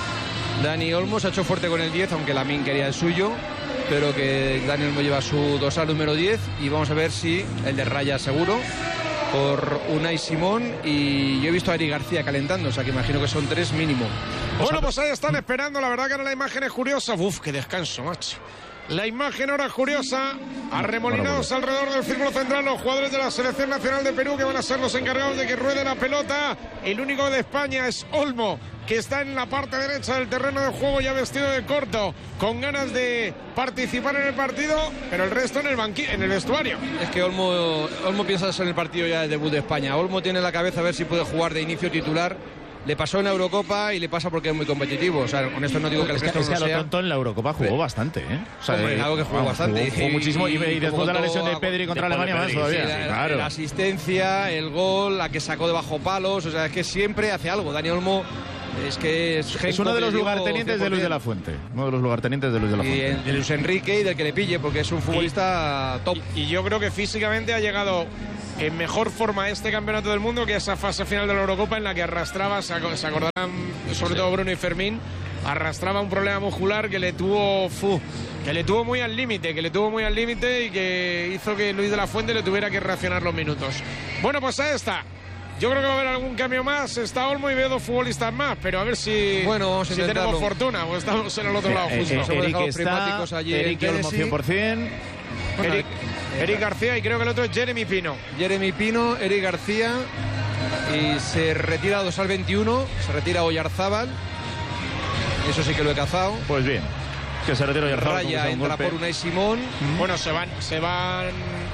Dani Olmo se ha hecho fuerte con el diez, aunque Lamine quería el suyo. Pero que Dani Olmo lleva su dorsal número diez. Y vamos a ver si el de Raya seguro, por Unai Simón. Y yo he visto a Eric García calentando, o sea que imagino que son tres mínimo. Bueno, pues ahí están esperando. La verdad que ahora la imagen es curiosa. Uf, qué descanso, macho. La imagen ahora es curiosa. Arremolinados alrededor del círculo central los jugadores de la selección nacional de Perú, que van a ser los encargados de que ruede la pelota. El único de España es Olmo, que está en la parte derecha del terreno de juego, ya vestido de corto, con ganas de participar en el partido, pero el resto en el banqui en el vestuario. Es que Olmo, Olmo piensa en el partido ya de debut de España. Olmo tiene en la cabeza a ver si puede jugar de inicio titular. Le pasó en la Eurocopa y le pasa porque es muy competitivo. O sea, con esto no digo que el resto es que no a lo sea. tonto en la Eurocopa jugó bastante, ¿eh? O sea, Hombre, algo que jugó vamos, bastante. Jugó, jugó muchísimo y, y, y después de la lesión de Pedri contra Alemania más todavía. Sí, la, claro. la asistencia, el gol, la que sacó de bajo palos. O sea, es que siempre hace algo. Dani Olmo es que es, es uno de los lugartenientes de Luis de la Fuente. Uno de los lugartenientes de Luis de la Fuente. Y el, de Luis Enrique y del que le pille, porque es un futbolista y, top. Y, y yo creo que físicamente ha llegado en mejor forma este campeonato del mundo que esa fase final de la Eurocopa en la que arrastraba, se acordarán sobre sí. todo Bruno y Fermín, arrastraba un problema muscular que le tuvo fu, que le tuvo muy al límite, que le tuvo muy al límite y que hizo que Luis de la Fuente le tuviera que reaccionar los minutos. Bueno, pues ahí está. Yo creo que va a haber algún cambio más. Está Olmo y veo dos futbolistas más, pero a ver si, bueno, si tenemos fortuna, o estamos en el otro lado eh, justo. Eh, eh, Eric está, allí Eric Olmo cien por cien. Bueno, Eric, Eric García y creo que el otro es Jeremy Pino. Jeremy Pino, Eric García y se retira dorsal veintiuno, se retira Oyarzábal. Eso sí que lo he cazado. Pues bien, que se retira Oyarzábal. Raya entra por Unai Simón. Mm-hmm. Bueno, se van, se van,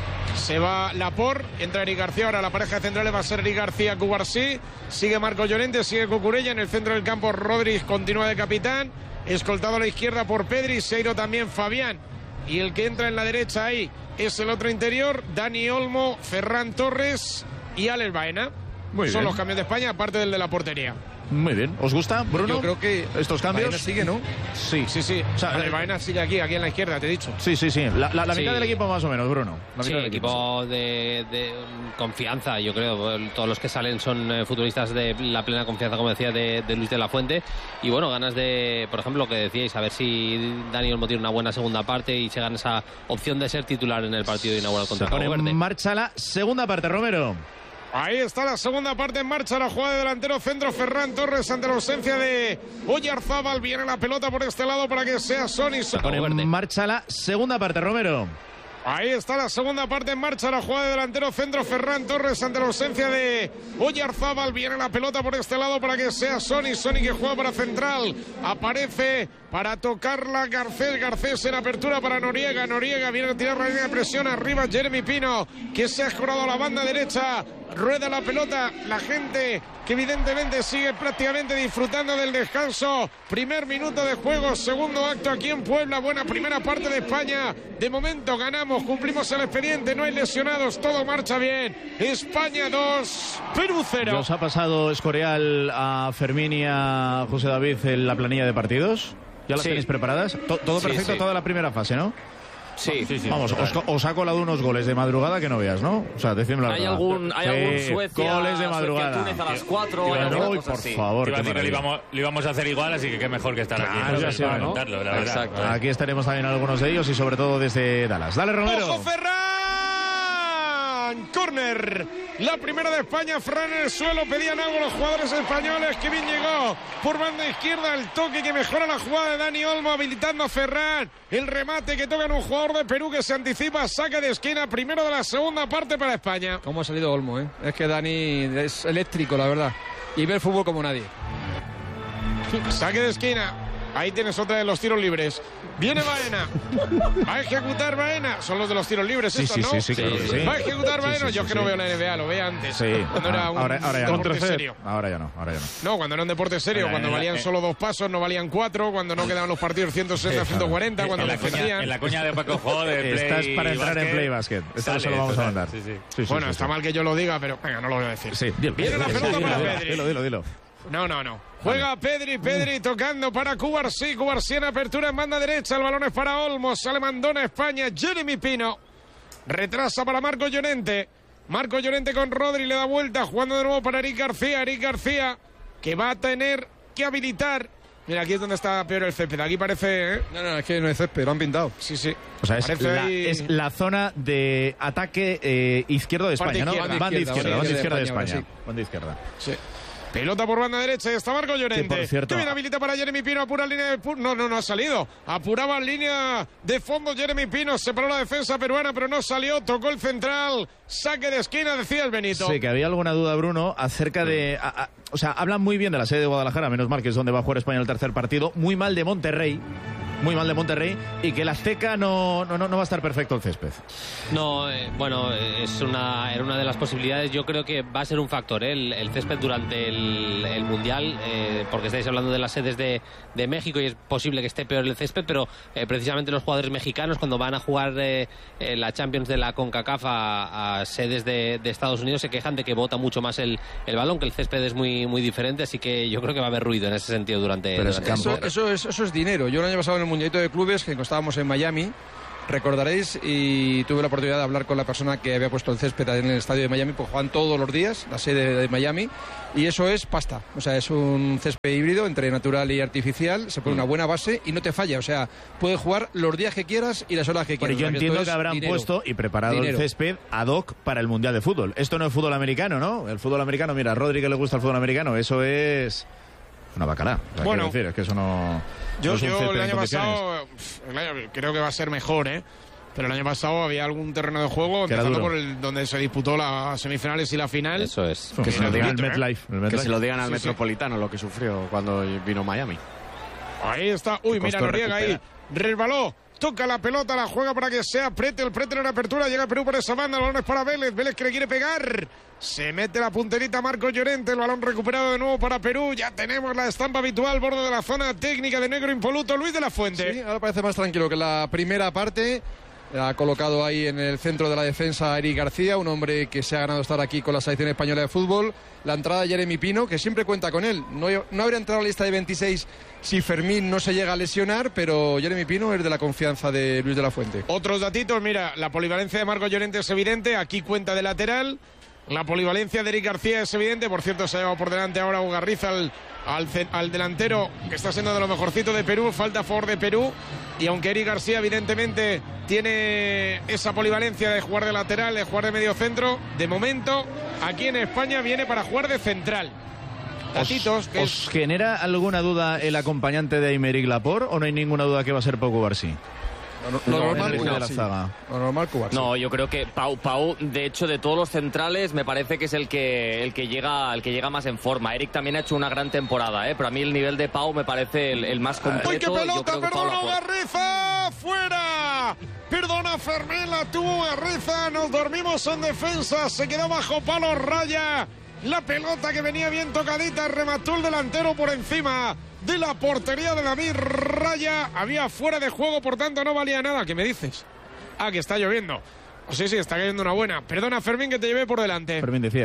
se va Laporte, entra Eric García. Ahora la pareja central va a ser Eric García, Cubarsí. Sigue Marco Llorente, sigue Cucurella. En el centro del campo Rodríguez continúa de capitán. Escoltado a la izquierda por Pedri, Seiro también Fabián. Y el que entra en la derecha ahí es el otro interior, Dani Olmo, Ferran Torres y Alex Baena. Muy Son bien. Los cambios de España, aparte del de la portería. Muy bien. ¿Os gusta, Bruno? Yo creo que estos cambios. Baena sigue, ¿no? Sí, sí, sí. O sea, Alex Baena sigue aquí, aquí en la izquierda, te he dicho. Sí, sí, sí. La, la, la sí. mitad del equipo más o menos, Bruno. La sí, mitad del equipo, equipo de, de confianza, yo creo. Todos los que salen son eh, futbolistas de la plena confianza, como decía, de, de Luis de la Fuente. Y bueno, ganas de, por ejemplo, lo que decíais, a ver si Dani Olmo tiene una buena segunda parte y se gana esa opción de ser titular en el partido inaugural contra Cabo Verde. Verde. En marcha la segunda parte, Romero. Ahí está la segunda parte en marcha, la jugada de delantero centro Ferran Torres ante la ausencia de Oyarzábal. Viene la pelota por este lado para que sea Sony. En marcha la segunda parte, Romero. Ahí está la segunda parte en marcha, la jugada de delantero centro Ferran Torres ante la ausencia de Oyarzábal. Viene la pelota por este lado para que sea Sony. Sony que juega para central. Aparece para tocarla Garcés. Garcés en apertura para Noriega. Noriega viene a tirar la línea de presión. Arriba Jeremy Pino, que se ha escorado a la banda derecha. Rueda la pelota, la gente que evidentemente sigue prácticamente disfrutando del descanso. Primer minuto de juego, segundo acto aquí en Puebla. Buena primera parte de España. De momento ganamos, cumplimos el expediente, no hay lesionados, todo marcha bien. España dos, Perú cero. ¿Nos ha pasado Escorial a Fermín y a José David en la planilla de partidos? ¿Ya las sí. tenéis preparadas? Todo perfecto, sí, sí. Toda la primera fase, ¿no? Sí, sí, sí. Vamos, os, os ha colado unos goles de madrugada que no veas, ¿no? O sea, decídmelo la ¿Hay verdad. algún, hay algún sí, Suecia, goles de madrugada. Suecia, Túnez a las cuatro? Uy, por así. favor. Iba a decir que lo íbamos, lo íbamos a hacer igual, así que qué mejor que estar claro, aquí. Ya se va, ¿no? Contarlo, la verdad. Exacto. Aquí estaremos también algunos de ellos y sobre todo desde Dallas. Dale, Romero. ¡Ojo, Ferran! Ferran. Córner. La primera de España. Ferran en el suelo. Pedían algo los jugadores españoles. Que bien llegó por banda izquierda. El toque que mejora la jugada de Dani Olmo, habilitando a Ferran. El remate que toca en un jugador de Perú que se anticipa. Saque de esquina. Primero de la segunda parte para España. ¿Cómo ha salido Olmo, eh? Es que Dani es eléctrico, la verdad. Y ve el fútbol como nadie. Saque de esquina. Ahí tienes otra de los tiros libres. Viene Baena. Va a ejecutar Baena. Son los de los tiros libres sí, estos, sí, ¿no? Sí, sí, claro que sí. Va a ejecutar Baena. Sí, sí, Yo sí, que no sí. veo la N B A, lo veía antes. Sí. Cuando era un ahora, ahora ya no. deporte serio. Ahora ya no, ahora ya no. No, cuando era un deporte serio, En la- cuando en la- valían en- solo dos pasos, no valían cuatro, cuando no quedaban los partidos ciento sesenta a ciento cuarenta, cuando en, la coña, defendían. en la coña de Paco Jo de Play Estás para entrar en Basket, Play Basket. Esto sale, se lo vamos a total. mandar. Sí, sí. Sí, sí, Bueno, sí, está sí. mal que yo lo diga, pero venga, no lo voy a decir. Sí, dilo. Viene la Dilo, pelota dilo, para dilo, Pedri. Dilo, dilo, dilo. No, no, no. Juega Pedri, Pedri tocando para Cubarsí. Cubarsí en apertura en banda derecha. El balón es para Olmos. Sale Mandona España. Jeremy Pino. Retrasa para Marco Llorente. Marco Llorente con Rodri. Le da vuelta. Jugando de nuevo para Eric García. Eric García que va a tener que habilitar. Mira, aquí es donde está peor el césped. Aquí parece, ¿eh? No, no, es que no es césped, lo han pintado. Sí, sí. O sea, es Parece la, ahí- es la zona de ataque eh, izquierdo de Parte España, ¿no? izquierda. Banda izquierda, izquierda, sí, banda de izquierda de España, España. ahora Banda izquierda. Sí. Pelota por banda derecha y está Marco Llorente. Que, por cierto, Que bien habilita para Jeremy Pino. Apura línea de... pu- No, no, no ha salido. Apuraba en línea de fondo Jeremy Pino. Separó la defensa peruana, pero no salió. Tocó el central. Saque de esquina, decía el Benito. Sí, que había alguna duda, Bruno, acerca de... a- a- o sea, hablan muy bien de la sede de Guadalajara, menos mal que es donde va a jugar España el tercer partido. Muy mal de Monterrey. Muy mal de Monterrey. Y que el Azteca no, no, no no va a estar perfecto el césped. No, eh, bueno, eh, es una, era una de las posibilidades. Yo creo que va a ser un factor, ¿eh? el, el césped durante el, el Mundial, eh, porque estáis hablando de las sedes de, de México y es posible que esté peor el césped, pero eh, precisamente los jugadores mexicanos cuando van a jugar eh, eh, la Champions de la CONCACAF a, a sedes de, de Estados Unidos se quejan de que bota mucho más el, el balón, que el césped es muy, muy diferente, así que yo creo que va a haber ruido en ese sentido durante, Pero es durante campo. el Eso, eso, es, eso es dinero. Yo el año pasado en el Mundialito de Clubes, que estábamos en Miami, recordaréis, y tuve la oportunidad de hablar con la persona que había puesto el césped en el estadio de Miami, pues juegan todos los días, la sede de Miami, y eso es pasta. O sea, es un césped híbrido entre natural y artificial, se pone una buena base y no te falla. O sea, puedes jugar los días que quieras y las horas que Pero quieras. yo O sea, entiendo esto que es habrán dinero. puesto y preparado Dinero. el césped ad hoc para el Mundial de Fútbol. Esto no es fútbol americano, ¿no? El fútbol americano, mira, a Rodri que le gusta el fútbol americano, eso es una bacalá. O sea, Bueno. quiero decir, es que eso no... Yo, no es un yo césped el en año condiciones. pasado, pf, el año- creo que va a ser mejor, ¿eh? Pero el año pasado había algún terreno de juego, Que era empezando duro. por el donde se disputó las semifinales y la final. Eso es. Que se lo digan al durito, ¿eh? MetLife. el Que MetLife. se lo digan al Sí, sí. Metropolitano, lo que sufrió cuando vino Miami. Ahí está. Uy, Que mira, costó Noriega ahí. recuperar. Resbaló. Toca la pelota, la juega para que sea Pretel. Pretel en apertura. Llega Perú por esa banda. El balón es para Vélez. Vélez que le quiere pegar. Se mete la punterita Marco Llorente. El balón recuperado de nuevo para Perú. Ya tenemos la estampa habitual. Borde de la zona técnica de negro impoluto. Luis de la Fuente. Sí, ahora parece más tranquilo que la primera parte. Ha colocado ahí en el centro de la defensa a Eric García, un hombre que se ha ganado estar aquí con la selección española de fútbol. La entrada de Jeremy Pino, que siempre cuenta con él. No, no habría entrado a la lista de veintiséis si Fermín no se llega a lesionar, pero Jeremy Pino es de la confianza de Luis de la Fuente. Otros datitos, mira, la polivalencia de Marco Llorente es evidente, aquí cuenta de lateral. La polivalencia de Eric García es evidente, por cierto se ha llevado por delante ahora Ugarriza al, al, ce- al delantero, que está siendo de lo mejorcito de Perú, falta a favor de Perú. Y aunque Eric García evidentemente tiene esa polivalencia de jugar de lateral, de jugar de medio centro, de momento aquí en España viene para jugar de central. Datitos, que es- ¿Os genera alguna duda el acompañante de Aymeric Laporte o no hay ninguna duda que va a ser Pau Cubarsí? Lo No, normal, en el inicio de la Cubarsí. zaga. Lo normal, Cubarsí. No, yo creo que Pau, Pau, de hecho, de todos los centrales, me parece que es el que, el que llega, el que llega más en forma. Eric también ha hecho una gran temporada, ¿eh? Pero a mí el nivel de Pau me parece el, el más completo. ¡Uy, qué Yo pelota! creo que Pau ¡Perdona, la puede- Ugarriza! ¡Fuera! Perdona, Fermín, la tuvo Ugarriza. Nos dormimos en defensa. Se quedó bajo palo Raya. La pelota que venía bien tocadita. Remató el delantero por encima de la portería de David Raya. Había fuera de juego, por tanto no valía nada. ¿Qué me dices? Ah, que está lloviendo. Sí, sí, está cayendo una buena. Perdona, Fermín, que te llevé por delante. Fermín, decías.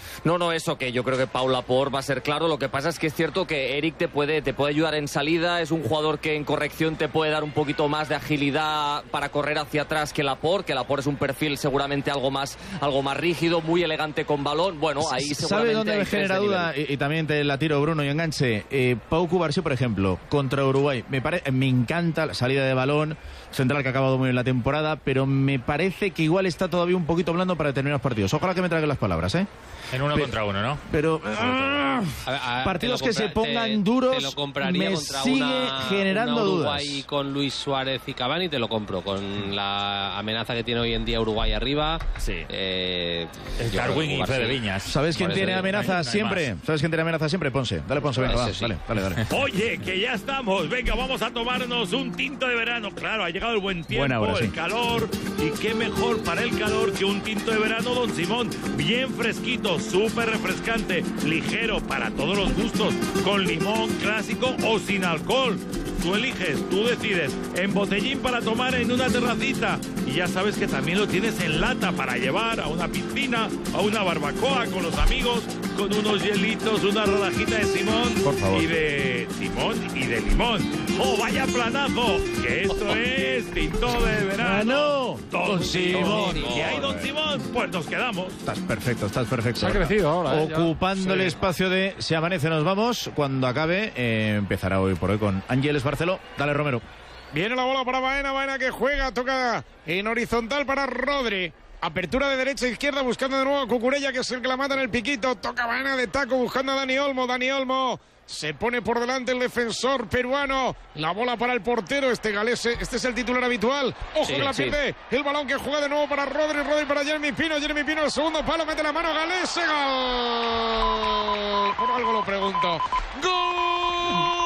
No, no, eso que yo creo que Pau Laporte va a ser claro. Lo que pasa es que es cierto que Eric te puede, te puede ayudar en salida. Es un jugador que en corrección te puede dar un poquito más de agilidad para correr hacia atrás que Laporte, que Laporte es un perfil seguramente algo más, algo más rígido, muy elegante con balón. Bueno, ahí seguramente ¿Sabe dónde hay me tres genera de duda? Y, y también te la tiro, Bruno, y enganche. Eh, Pau Cubarsí, por ejemplo, contra Uruguay. Me, pare, me encanta la salida de balón, central que ha acabado muy bien la temporada, pero me parece que igual está todavía un poquito blando para determinados partidos. Ojalá que me traigan las palabras, ¿eh? En uno pero, contra uno, ¿no? Pero ah, a ver, a, partidos compra, que se pongan te, duros te lo compraría me contra sigue una, generando una Uruguay dudas. Con Luis Suárez y Cavani te lo compro. Con la amenaza que tiene hoy en día Uruguay arriba. Sí. Eh, el Darwin y Fede Viñas. ¿Sabes quién tiene amenaza no siempre? ¿Sabes quién tiene amenaza siempre? Ponce. Dale, Ponce, venga, va. Sí. Dale, dale, dale. Oye, que ya estamos. Venga, vamos a tomarnos un tinto de verano. Claro, ha llegado el buen tiempo, hora, el sí. calor. Y qué mejor para el calor que un tinto de verano, Don Simón. Bien fresquito, súper refrescante, ligero para todos los gustos, con limón clásico o sin alcohol. Tú eliges, tú decides. En botellín para tomar en una terracita. Y ya sabes que también lo tienes en lata para llevar a una piscina, a una barbacoa con los amigos, con unos hielitos, una rodajita de Simón. Por favor. Y de Simón y de limón. ¡Oh, vaya planazo! Que esto es tinto de verano. Don Simón. ¿Y hay Don Simón? Pues nos quedamos. Estás perfecto, estás perfecto. Se ha crecido ahora. Ocupando ya. el Sí. espacio de Se Amanece Nos Vamos. Cuando acabe, eh, empezará hoy por hoy con Ángeles Barceló. Dale, Romero. Viene la bola para Baena, Baena que juega, toca en horizontal para Rodri. Apertura de derecha a izquierda buscando de nuevo a Cucurella, que es el que la mata en el piquito. Toca Baena de taco buscando a Dani Olmo. Dani Olmo se pone por delante el defensor peruano. La bola para el portero, este galese. Este es el titular habitual. Ojo sí, que la pierde. Sí. El balón que juega de nuevo para Rodri. Rodri para Jeremy Pino. Jeremy Pino el segundo palo. Mete la mano galese. Gol. Por algo lo pregunto. Gol.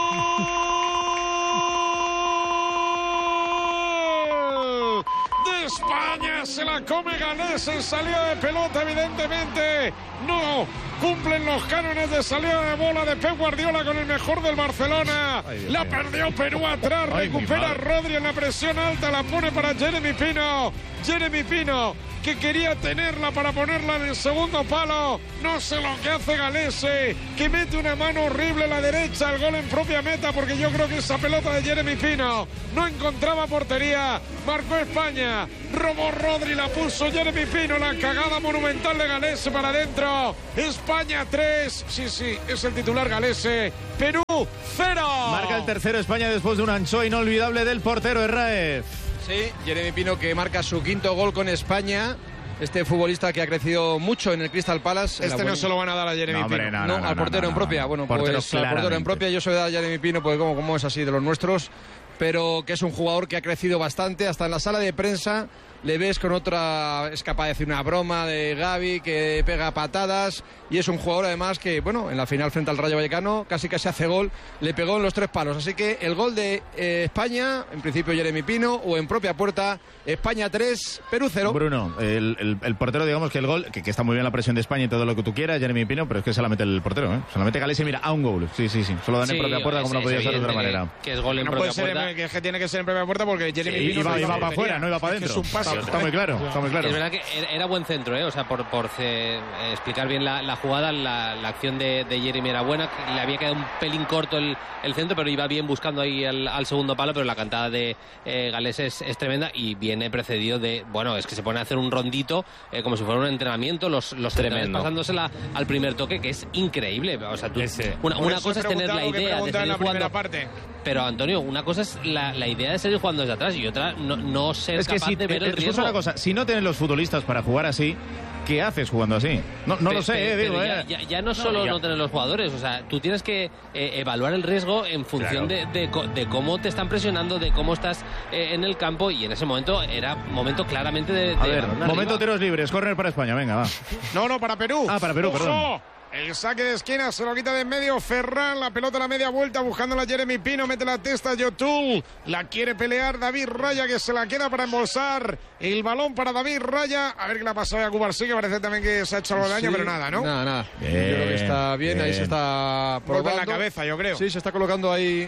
De España, se la come Galés en salida de pelota, evidentemente no cumplen los cánones de salida de bola de Pep Guardiola con el mejor del Barcelona. Ay, la perdió Perú atrás, Ay, recupera Rodri en la presión alta, la pone para Jeremy Pino. Jeremy Pino, que quería tenerla para ponerla en el segundo palo. No sé lo que hace Galese, que mete una mano horrible a la derecha, el gol en propia meta, porque yo creo que esa pelota de Jeremy Pino no encontraba portería. Marcó España, robó Rodri, la puso Jeremy Pino, la cagada monumental de Galese para adentro. España tres, sí, sí, es el titular Galese. Perú cero. Marca el tercero España después de un anchoa inolvidable del portero Herráez. Sí, Jeremy Pino que marca su quinto gol con España. Este futbolista que ha crecido mucho en el Crystal Palace. Este no se lo van a dar a Jeremy no, hombre, Pino. No, no, no, no al portero no, no, en propia. no. Bueno, portero pues al portero en propia yo se lo voy a dar a Jeremy Pino porque como, como es así de los nuestros. Pero que es un jugador que ha crecido bastante. Hasta en la sala de prensa le ves con otra, es capaz de hacer una broma de Gavi que pega patadas y es un jugador además que, bueno, en la final frente al Rayo Vallecano casi casi hace gol, le pegó en los tres palos, así que el gol de eh, España, en principio Jeremy Pino, o en propia puerta, España tres, Perú cero. Bruno, el, el, el portero, digamos que el gol, que, que está muy bien la presión de España y todo lo que tú quieras, Jeremy Pino, pero es que se la mete el portero, ¿eh? Se la mete Galese y mira, a un gol, sí, sí, sí, solo dan sí, en propia puerta como no podía ser de otra manera. Que, que es gol en no propia puede puerta. Ser, que, que tiene que ser en propia puerta porque Jeremy sí, Pino iba, no iba para afuera, no iba para adentro. Es un pase. Está, está muy claro. Está muy claro. Es verdad que era buen centro, ¿eh? O sea, por, por eh, explicar bien la, la jugada, la, la acción de, de Jeremy era buena. Le había quedado un pelín corto el, el centro, pero iba bien buscando ahí al, al segundo palo. Pero la cantada de eh, Galés es, es tremenda y viene precedido de. Bueno, es que se pone a hacer un rondito eh, como si fuera un entrenamiento. Los, los centrales pasándosela al primer toque, que es increíble. O sea, tú, una, una cosa es tener la idea de seguir jugando. Parte. Pero Antonio, una cosa es la, la idea de seguir jugando desde atrás y otra no, no ser es que capaz si, de ver eh, el riesgo. Una cosa, si no tienen los futbolistas para jugar así, ¿qué haces jugando así? No, no pe, lo sé, pe, eh, digo, ya, eh. ya, ya no solo no, ya. no tener los jugadores, o sea, tú tienes que eh, evaluar el riesgo en función claro. de, de, de cómo te están presionando, de cómo estás eh, en el campo, y en ese momento era momento claramente de... de A ver, momento tiros libres, correr para España, venga, va. No, no, para Perú. Ah, para Perú, ¡Ojo! perdón. El saque de esquina se lo quita de en medio Ferran, la pelota a la media vuelta buscando a Jeremy Pino, mete la testa Yotul, la quiere pelear David Raya que se la queda para embolsar, el balón para David Raya, a ver qué le ha pasado a Cubarsí, que parece también que se ha hecho algo de daño, sí, pero nada, ¿no? Nada, nada, bien, yo creo que está bien, bien. Ahí se está probando. Golpe en la cabeza, yo creo. Sí, se está colocando ahí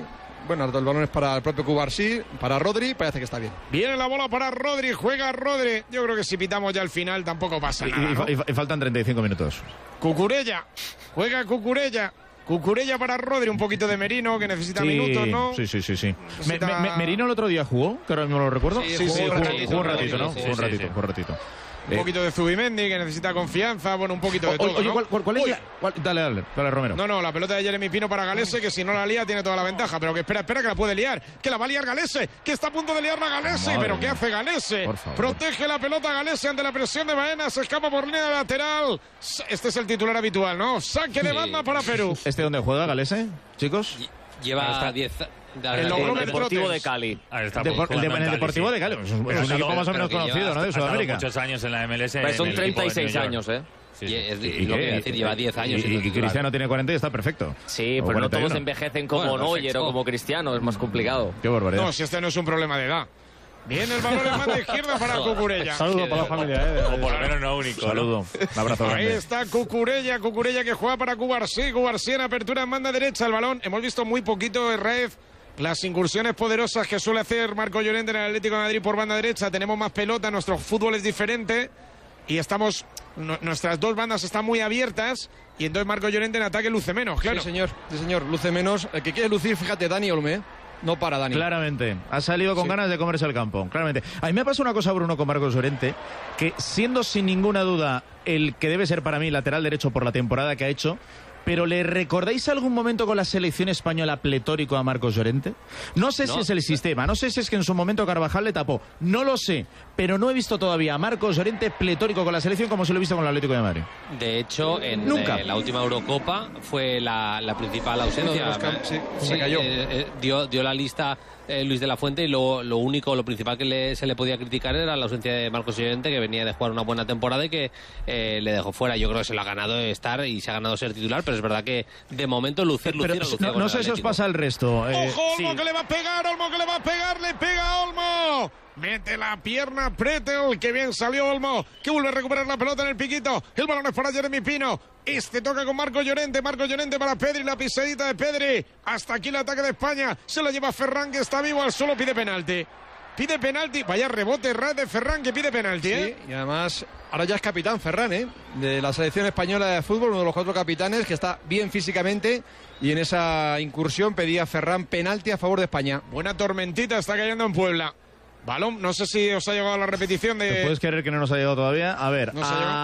Bueno, el balón es para el propio Cubarsí, para Rodri, parece que está bien. Viene la bola para Rodri, juega Rodri. Yo creo que si pitamos ya al final tampoco pasa y, nada, y, ¿no? y, y faltan treinta y cinco minutos. Cucurella, juega Cucurella. Cucurella para Rodri, un poquito de Merino, que necesita sí, minutos, ¿no? Sí, sí, sí, sí. Necesita... Me, me, Merino el otro día jugó, que ahora mismo lo recuerdo. Sí, sí, sí, jugó, jugó, ratito, jugó un ratito, ¿no? sí, Jugó un sí, ratito, sí. jugó un ratito. Un Eh, poquito de Zubimendi, que necesita confianza, bueno, un poquito de o- todo, Oye, ¿no? ¿cuál, cuál, cuál es Uy. la- cuál- Dale, dale, dale, Romero. No, no, la pelota de Jeremy Pino para Galese, que si no la lía tiene toda la ventaja, pero que espera, espera, que la puede liar, que la va a liar Galese, que está a punto de liar la Galese, Madre pero ¿qué mía. hace Galese? Por favor. Protege la pelota Galese ante la presión de Baena, se escapa por línea de lateral. Este es el titular habitual, ¿no? Saque de Sí. banda para Perú. ¿Este dónde juega, Galese, chicos? Lleva diez... El Logrover Deportivo Trotes. de Cali. Ahí está, Depor- jugando el de- en el Cali, Deportivo sí. de Cali. Es un, Pero es un ha equipo estado- más o menos pero que conocido, lleva- ¿no? De Ha estado Sudamérica. muchos años en la M L S. Pues en son el equipo treinta y de seis New York. años, ¿eh? Sí, Y sí. es- ¿Y lo qué? que iba a decir, lleva diez años. Y, siendo y- y titular. Cristiano tiene cuarenta y está perfecto. Sí, O pero no cuarenta y uno. todos envejecen como Bueno, Neuer perfecto. o como Cristiano, es más complicado. Qué barbaridad. No, si este no es un problema de edad. Viene el balón en mano izquierda para Cucurella. Saludo para la familia, ¿eh? O por lo menos no único. ¿no? Saludo. Un abrazo Ahí grande. está Cucurella, Cucurella que juega para Cubarsí, Cubarsí en apertura en banda derecha, el balón. Hemos visto muy poquito de Raez, las incursiones poderosas que suele hacer Marco Llorente en el Atlético de Madrid por banda derecha. Tenemos más pelota, nuestro fútbol es diferente y estamos, nu- nuestras dos bandas están muy abiertas y entonces Marco Llorente en ataque luce menos, claro. Sí, señor, sí, señor, luce menos. El que quiere lucir, fíjate, Dani Olme, ¿eh? No para Dani. Claramente, ha salido con Sí. ganas de comerse el campo, claramente. A mí me ha pasado una cosa, Bruno, con Marcos Llorente, que siendo sin ninguna duda el que debe ser para mí lateral derecho por la temporada que ha hecho, pero ¿le recordáis algún momento con la selección española pletórico a Marcos Llorente? No sé No. si es el sistema, no sé si es que en su momento Carvajal le tapó, no lo sé, pero no he visto todavía a Marcos Llorente pletórico con la selección como se lo he visto con el Atlético de Madrid. De hecho, en Nunca. eh, la última Eurocopa fue la, la principal ausencia. Uno de los cam- sí, se Sí, cayó. eh, eh, dio, dio la lista eh, Luis de la Fuente y lo, lo único, lo principal que le- se le podía criticar era la ausencia de Marcos Llorente, que venía de jugar una buena temporada y que eh, le dejó fuera. Yo creo que se lo ha ganado estar y se ha ganado ser titular, pero es verdad que de momento lucir, lucir, Pero lucir no, con no el sé si os Atlético. pasa el resto. eh, ¡Ojo, Olmo, sí. que le va a pegar! ¡Olmo, que le va a pegar! ¡Le pega Olmo! Mete la pierna Pretel, que bien salió Olmo, que vuelve a recuperar la pelota en el piquito. El balón es para Jeremy Pino. Este toca con Marco Llorente, Marco Llorente para Pedri, la pisadita de Pedri. Hasta aquí el ataque de España. Se lo lleva Ferran, que está vivo al suelo, pide penalti. Pide penalti, vaya rebote, ras de Ferran, que pide penalti, ¿eh? Sí, y además, ahora ya es capitán Ferran, ¿eh? De la selección española de fútbol, uno de los cuatro capitanes, que está bien físicamente. Y en esa incursión pedía Ferran penalti a favor de España. Buena tormentita está cayendo en Puebla. Balón, no sé si os ha llegado la repetición de... ¿Te puedes creer que no nos ha llegado todavía? A ver, ¿No se ha llegado?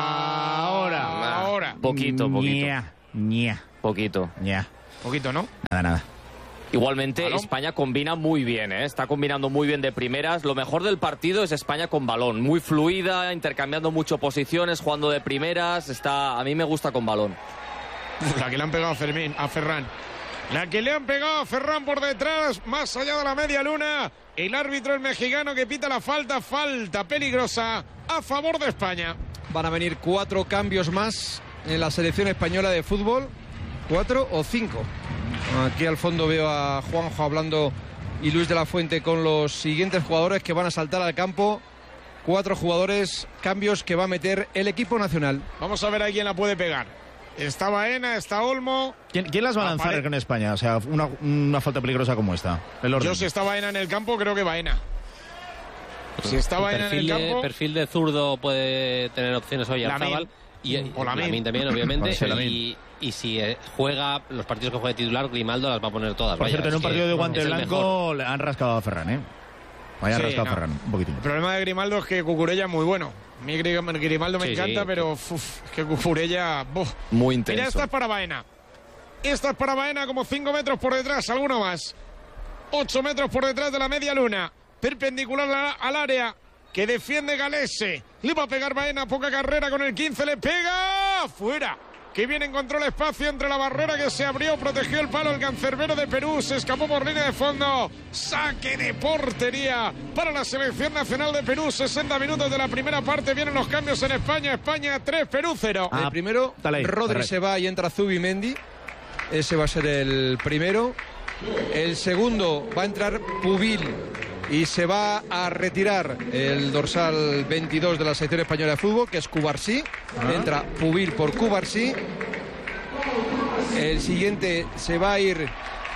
ahora. Ahora. Poquito, poquito. Ña, ña, Poquito. ña. Poquito, ¿no? Nada, nada. Igualmente, Balón. España combina muy bien, ¿eh? Está combinando muy bien de primeras. Lo mejor del partido es España con balón. Muy fluida, intercambiando mucho posiciones, jugando de primeras. Está, a mí me gusta con balón. La que le han pegado a Fermín, a Ferran. La que le han pegado a Ferran por detrás, más allá de la media luna. El árbitro, el mexicano, que pita la falta, falta peligrosa a favor de España. Van a venir cuatro cambios más en la selección española de fútbol. ¿Cuatro o cinco? Aquí al fondo veo a Juanjo hablando y Luis de la Fuente con los siguientes jugadores que van a saltar al campo. Cuatro jugadores, cambios que va a meter el equipo nacional. Vamos a ver a quién la puede pegar. Está Baena, está Olmo. ¿Quién, quién las va a lanzar Apare- con España? O sea, una, una falta peligrosa como esta. El orden. Yo si está Baena en el campo, creo que Baena. Si está El Baena en el perfil, de, campo... perfil de zurdo puede tener opciones hoy Lamine. Arzabal. Y, O Lamine. Lamine también, obviamente. Sí, Lamine. y, y si eh, juega los partidos que juegue titular, Grimaldo las va a poner todas. Por Vaya, cierto, en es un que partido de guante es el blanco mejor. le han rascado a Ferran, ¿eh? Vaya Sí, rascado no. a Ferran, un poquitín. El problema de Grimaldo es que Cucurella es muy bueno. A mí Gri- Grimaldo me Sí, encanta, sí. pero uf, es que Cucurella... buf. Muy intenso. Mira, esta es para Baena. Esta es para Baena, como cinco metros por detrás, alguno más. ocho metros por detrás de la media luna. Perpendicular a- al área que defiende Galese. Le va a pegar Baena, poca carrera con el quince, le pega. ¡Fuera! Que bien encontró el espacio entre la barrera que se abrió, protegió el palo el cancerbero de Perú, se escapó por línea de fondo. Saque de portería para la selección nacional de Perú. sesenta minutos de la primera parte, vienen los cambios en España. España tres, Perú cero. Ah, el primero, dale ahí, Rodri correcto. se va y entra Zubimendi. Ese va a ser el primero. El segundo va a entrar Pubil y se va a retirar el dorsal veintidós de la selección española de fútbol, que es Cubarsí. Entra Pubil por Cubarsí. El siguiente se va a ir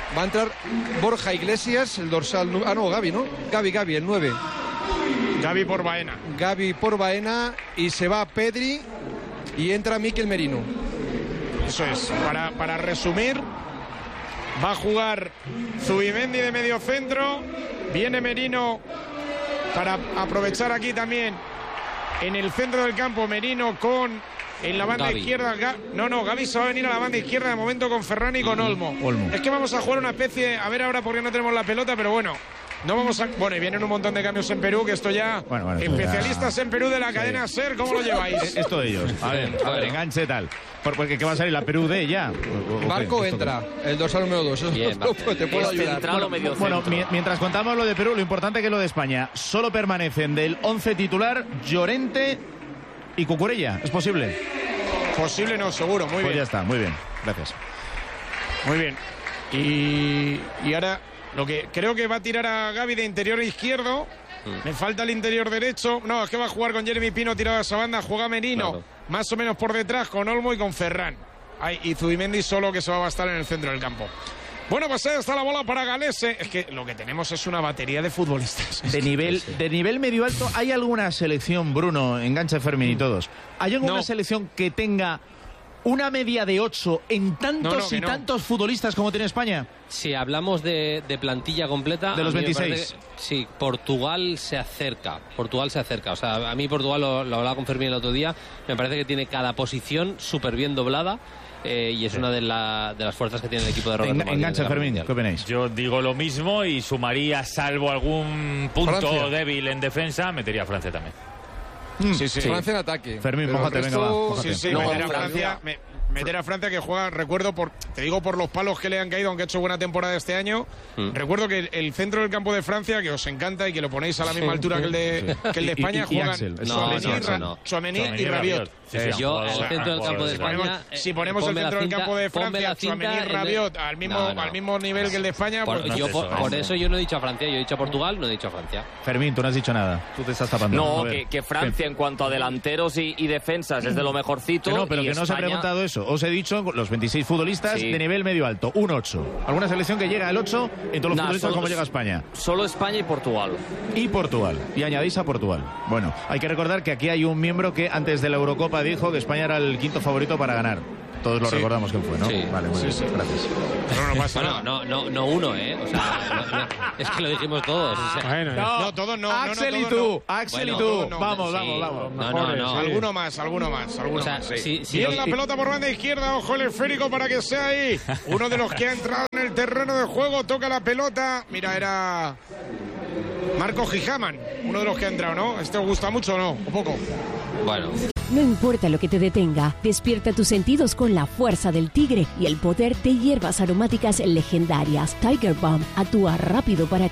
Va a entrar Borja Iglesias, el dorsal... Ah, no, Gavi, ¿no? Gavi, Gavi, el nueve. Gavi por Baena. Gavi por Baena y se va Pedri y entra Mikel Merino. Eso es. Para, para resumir, va a jugar Zubimendi de medio centro. Viene Merino para aprovechar aquí también en el centro del campo. Merino con... En la banda Gavi. izquierda, Ga no, no, Gavi se va a venir a la banda izquierda de momento con Ferran y con Olmo. Olmo. Es que vamos a jugar una especie, a ver ahora por qué no tenemos la pelota, pero bueno, no vamos a... Bueno, y vienen un montón de cambios en Perú, que esto ya... Bueno, bueno, esto especialistas ya... en Perú de la sí. cadena SER, ¿cómo lo lleváis? Esto de ellos. A ver, a ver, enganche tal. Porque ¿qué va a salir? ¿La Perú D ya? Barco entra, el dorsal número dos. Eso Bien, te puedo ayudar. Bueno, medio bueno mientras contamos lo de Perú, lo importante que es lo de España. Solo permanecen del once titular Llorente y Cucurella. ¿Es posible? Posible no, seguro, muy pues bien. Ya está, muy bien, gracias. Muy bien. Y, y ahora, lo que creo que va a tirar a Gavi de interior izquierdo. Mm. Me falta el interior derecho. No, es que va a jugar con Jeremy Pino tirado a esa banda. Juega Merino, claro. Más o menos por detrás, con Olmo y con Ferran. Ay, y Zubimendi solo, que se va a bastar en el centro del campo. Bueno, pues ahí está la bola para Galese. Es que lo que tenemos es una batería de futbolistas. De nivel, de nivel medio alto, ¿hay alguna selección, Bruno, enganche Fermín y todos? ¿Hay alguna no. selección que tenga una media de ocho en tantos no, no, y no. tantos futbolistas como tiene España? Si hablamos de, de plantilla completa... De los veintiséis. Que, sí, Portugal se acerca. Portugal se acerca. O sea, a mí Portugal, lo, lo hablaba con Fermín el otro día, me parece que tiene cada posición súper bien doblada. Eh, y es una de, la, de las fuerzas que tiene el equipo de Roberto Martínez. Engancha, Fermín, ¿qué opináis? Yo digo lo mismo y sumaría, salvo algún punto Francia. débil en defensa, metería a Francia también. Mm, sí, sí. Francia en ataque. Fermín, mójate, venga, va. Mójate. Sí, sí, no, meter a Francia... Me, meter a Francia que juega, recuerdo, por te digo por los palos que le han caído, aunque ha hecho buena temporada este año, mm. recuerdo que el, el centro del campo de Francia, que os encanta y que lo ponéis a la misma sí, altura sí, que el de, sí. que el de España, y, y, juegan Tchouaméni y Rabiot. Sí, sí, yo, el centro del campo de España... Si ponemos el centro del campo de Francia, Tchouaméni y Rabiot al mismo, no, no. al mismo nivel que el de España... Por, pues, yo, no por, eso, por eso yo no he dicho a Francia, yo he dicho a Portugal, no he dicho a Francia. Fermín, tú no has dicho nada, tú te estás tapando. No, que, que Francia en cuanto a delanteros y, y defensas es de lo mejorcito. Que no, pero que España... no os he preguntado eso. Os he dicho los veintiséis futbolistas sí. de nivel medio alto, un ocho. ¿Alguna selección que llega al ocho en todos los nah, futbolistas como llega a España? Solo España y Portugal. Y Portugal. Y añadís a Portugal. Bueno, hay que recordar que aquí hay un miembro que antes de la Eurocopa dijo que España era el quinto favorito para ganar. Todos lo sí. recordamos que fue, ¿no? Sí. Vale, muy sí, bien. Sí. Gracias. Pero no pasa bueno, no, no, no uno, ¿eh? O sea, no, no, es que lo dijimos todos. O sea. Bueno, no, no, todos no. Axel no, no, y tú, no. Axel bueno, y tú. No, vamos, sí. vamos, vamos. No, no, no. Sí. Alguno más, alguno más, alguno o sea, más. Sí. Sí, sí, Viene sí. la pelota por banda izquierda, ojo el esférico para que sea ahí. Uno de los que ha entrado en el terreno de juego, toca la pelota. Mira, era Marco Gijaman, uno de los que ha entrado, ¿no? ¿Este os gusta mucho o no? ¿Un poco? Bueno. No importa lo que te detenga, despierta tus sentidos con la fuerza del tigre y el poder de hierbas aromáticas legendarias. Tiger Balm actúa rápido para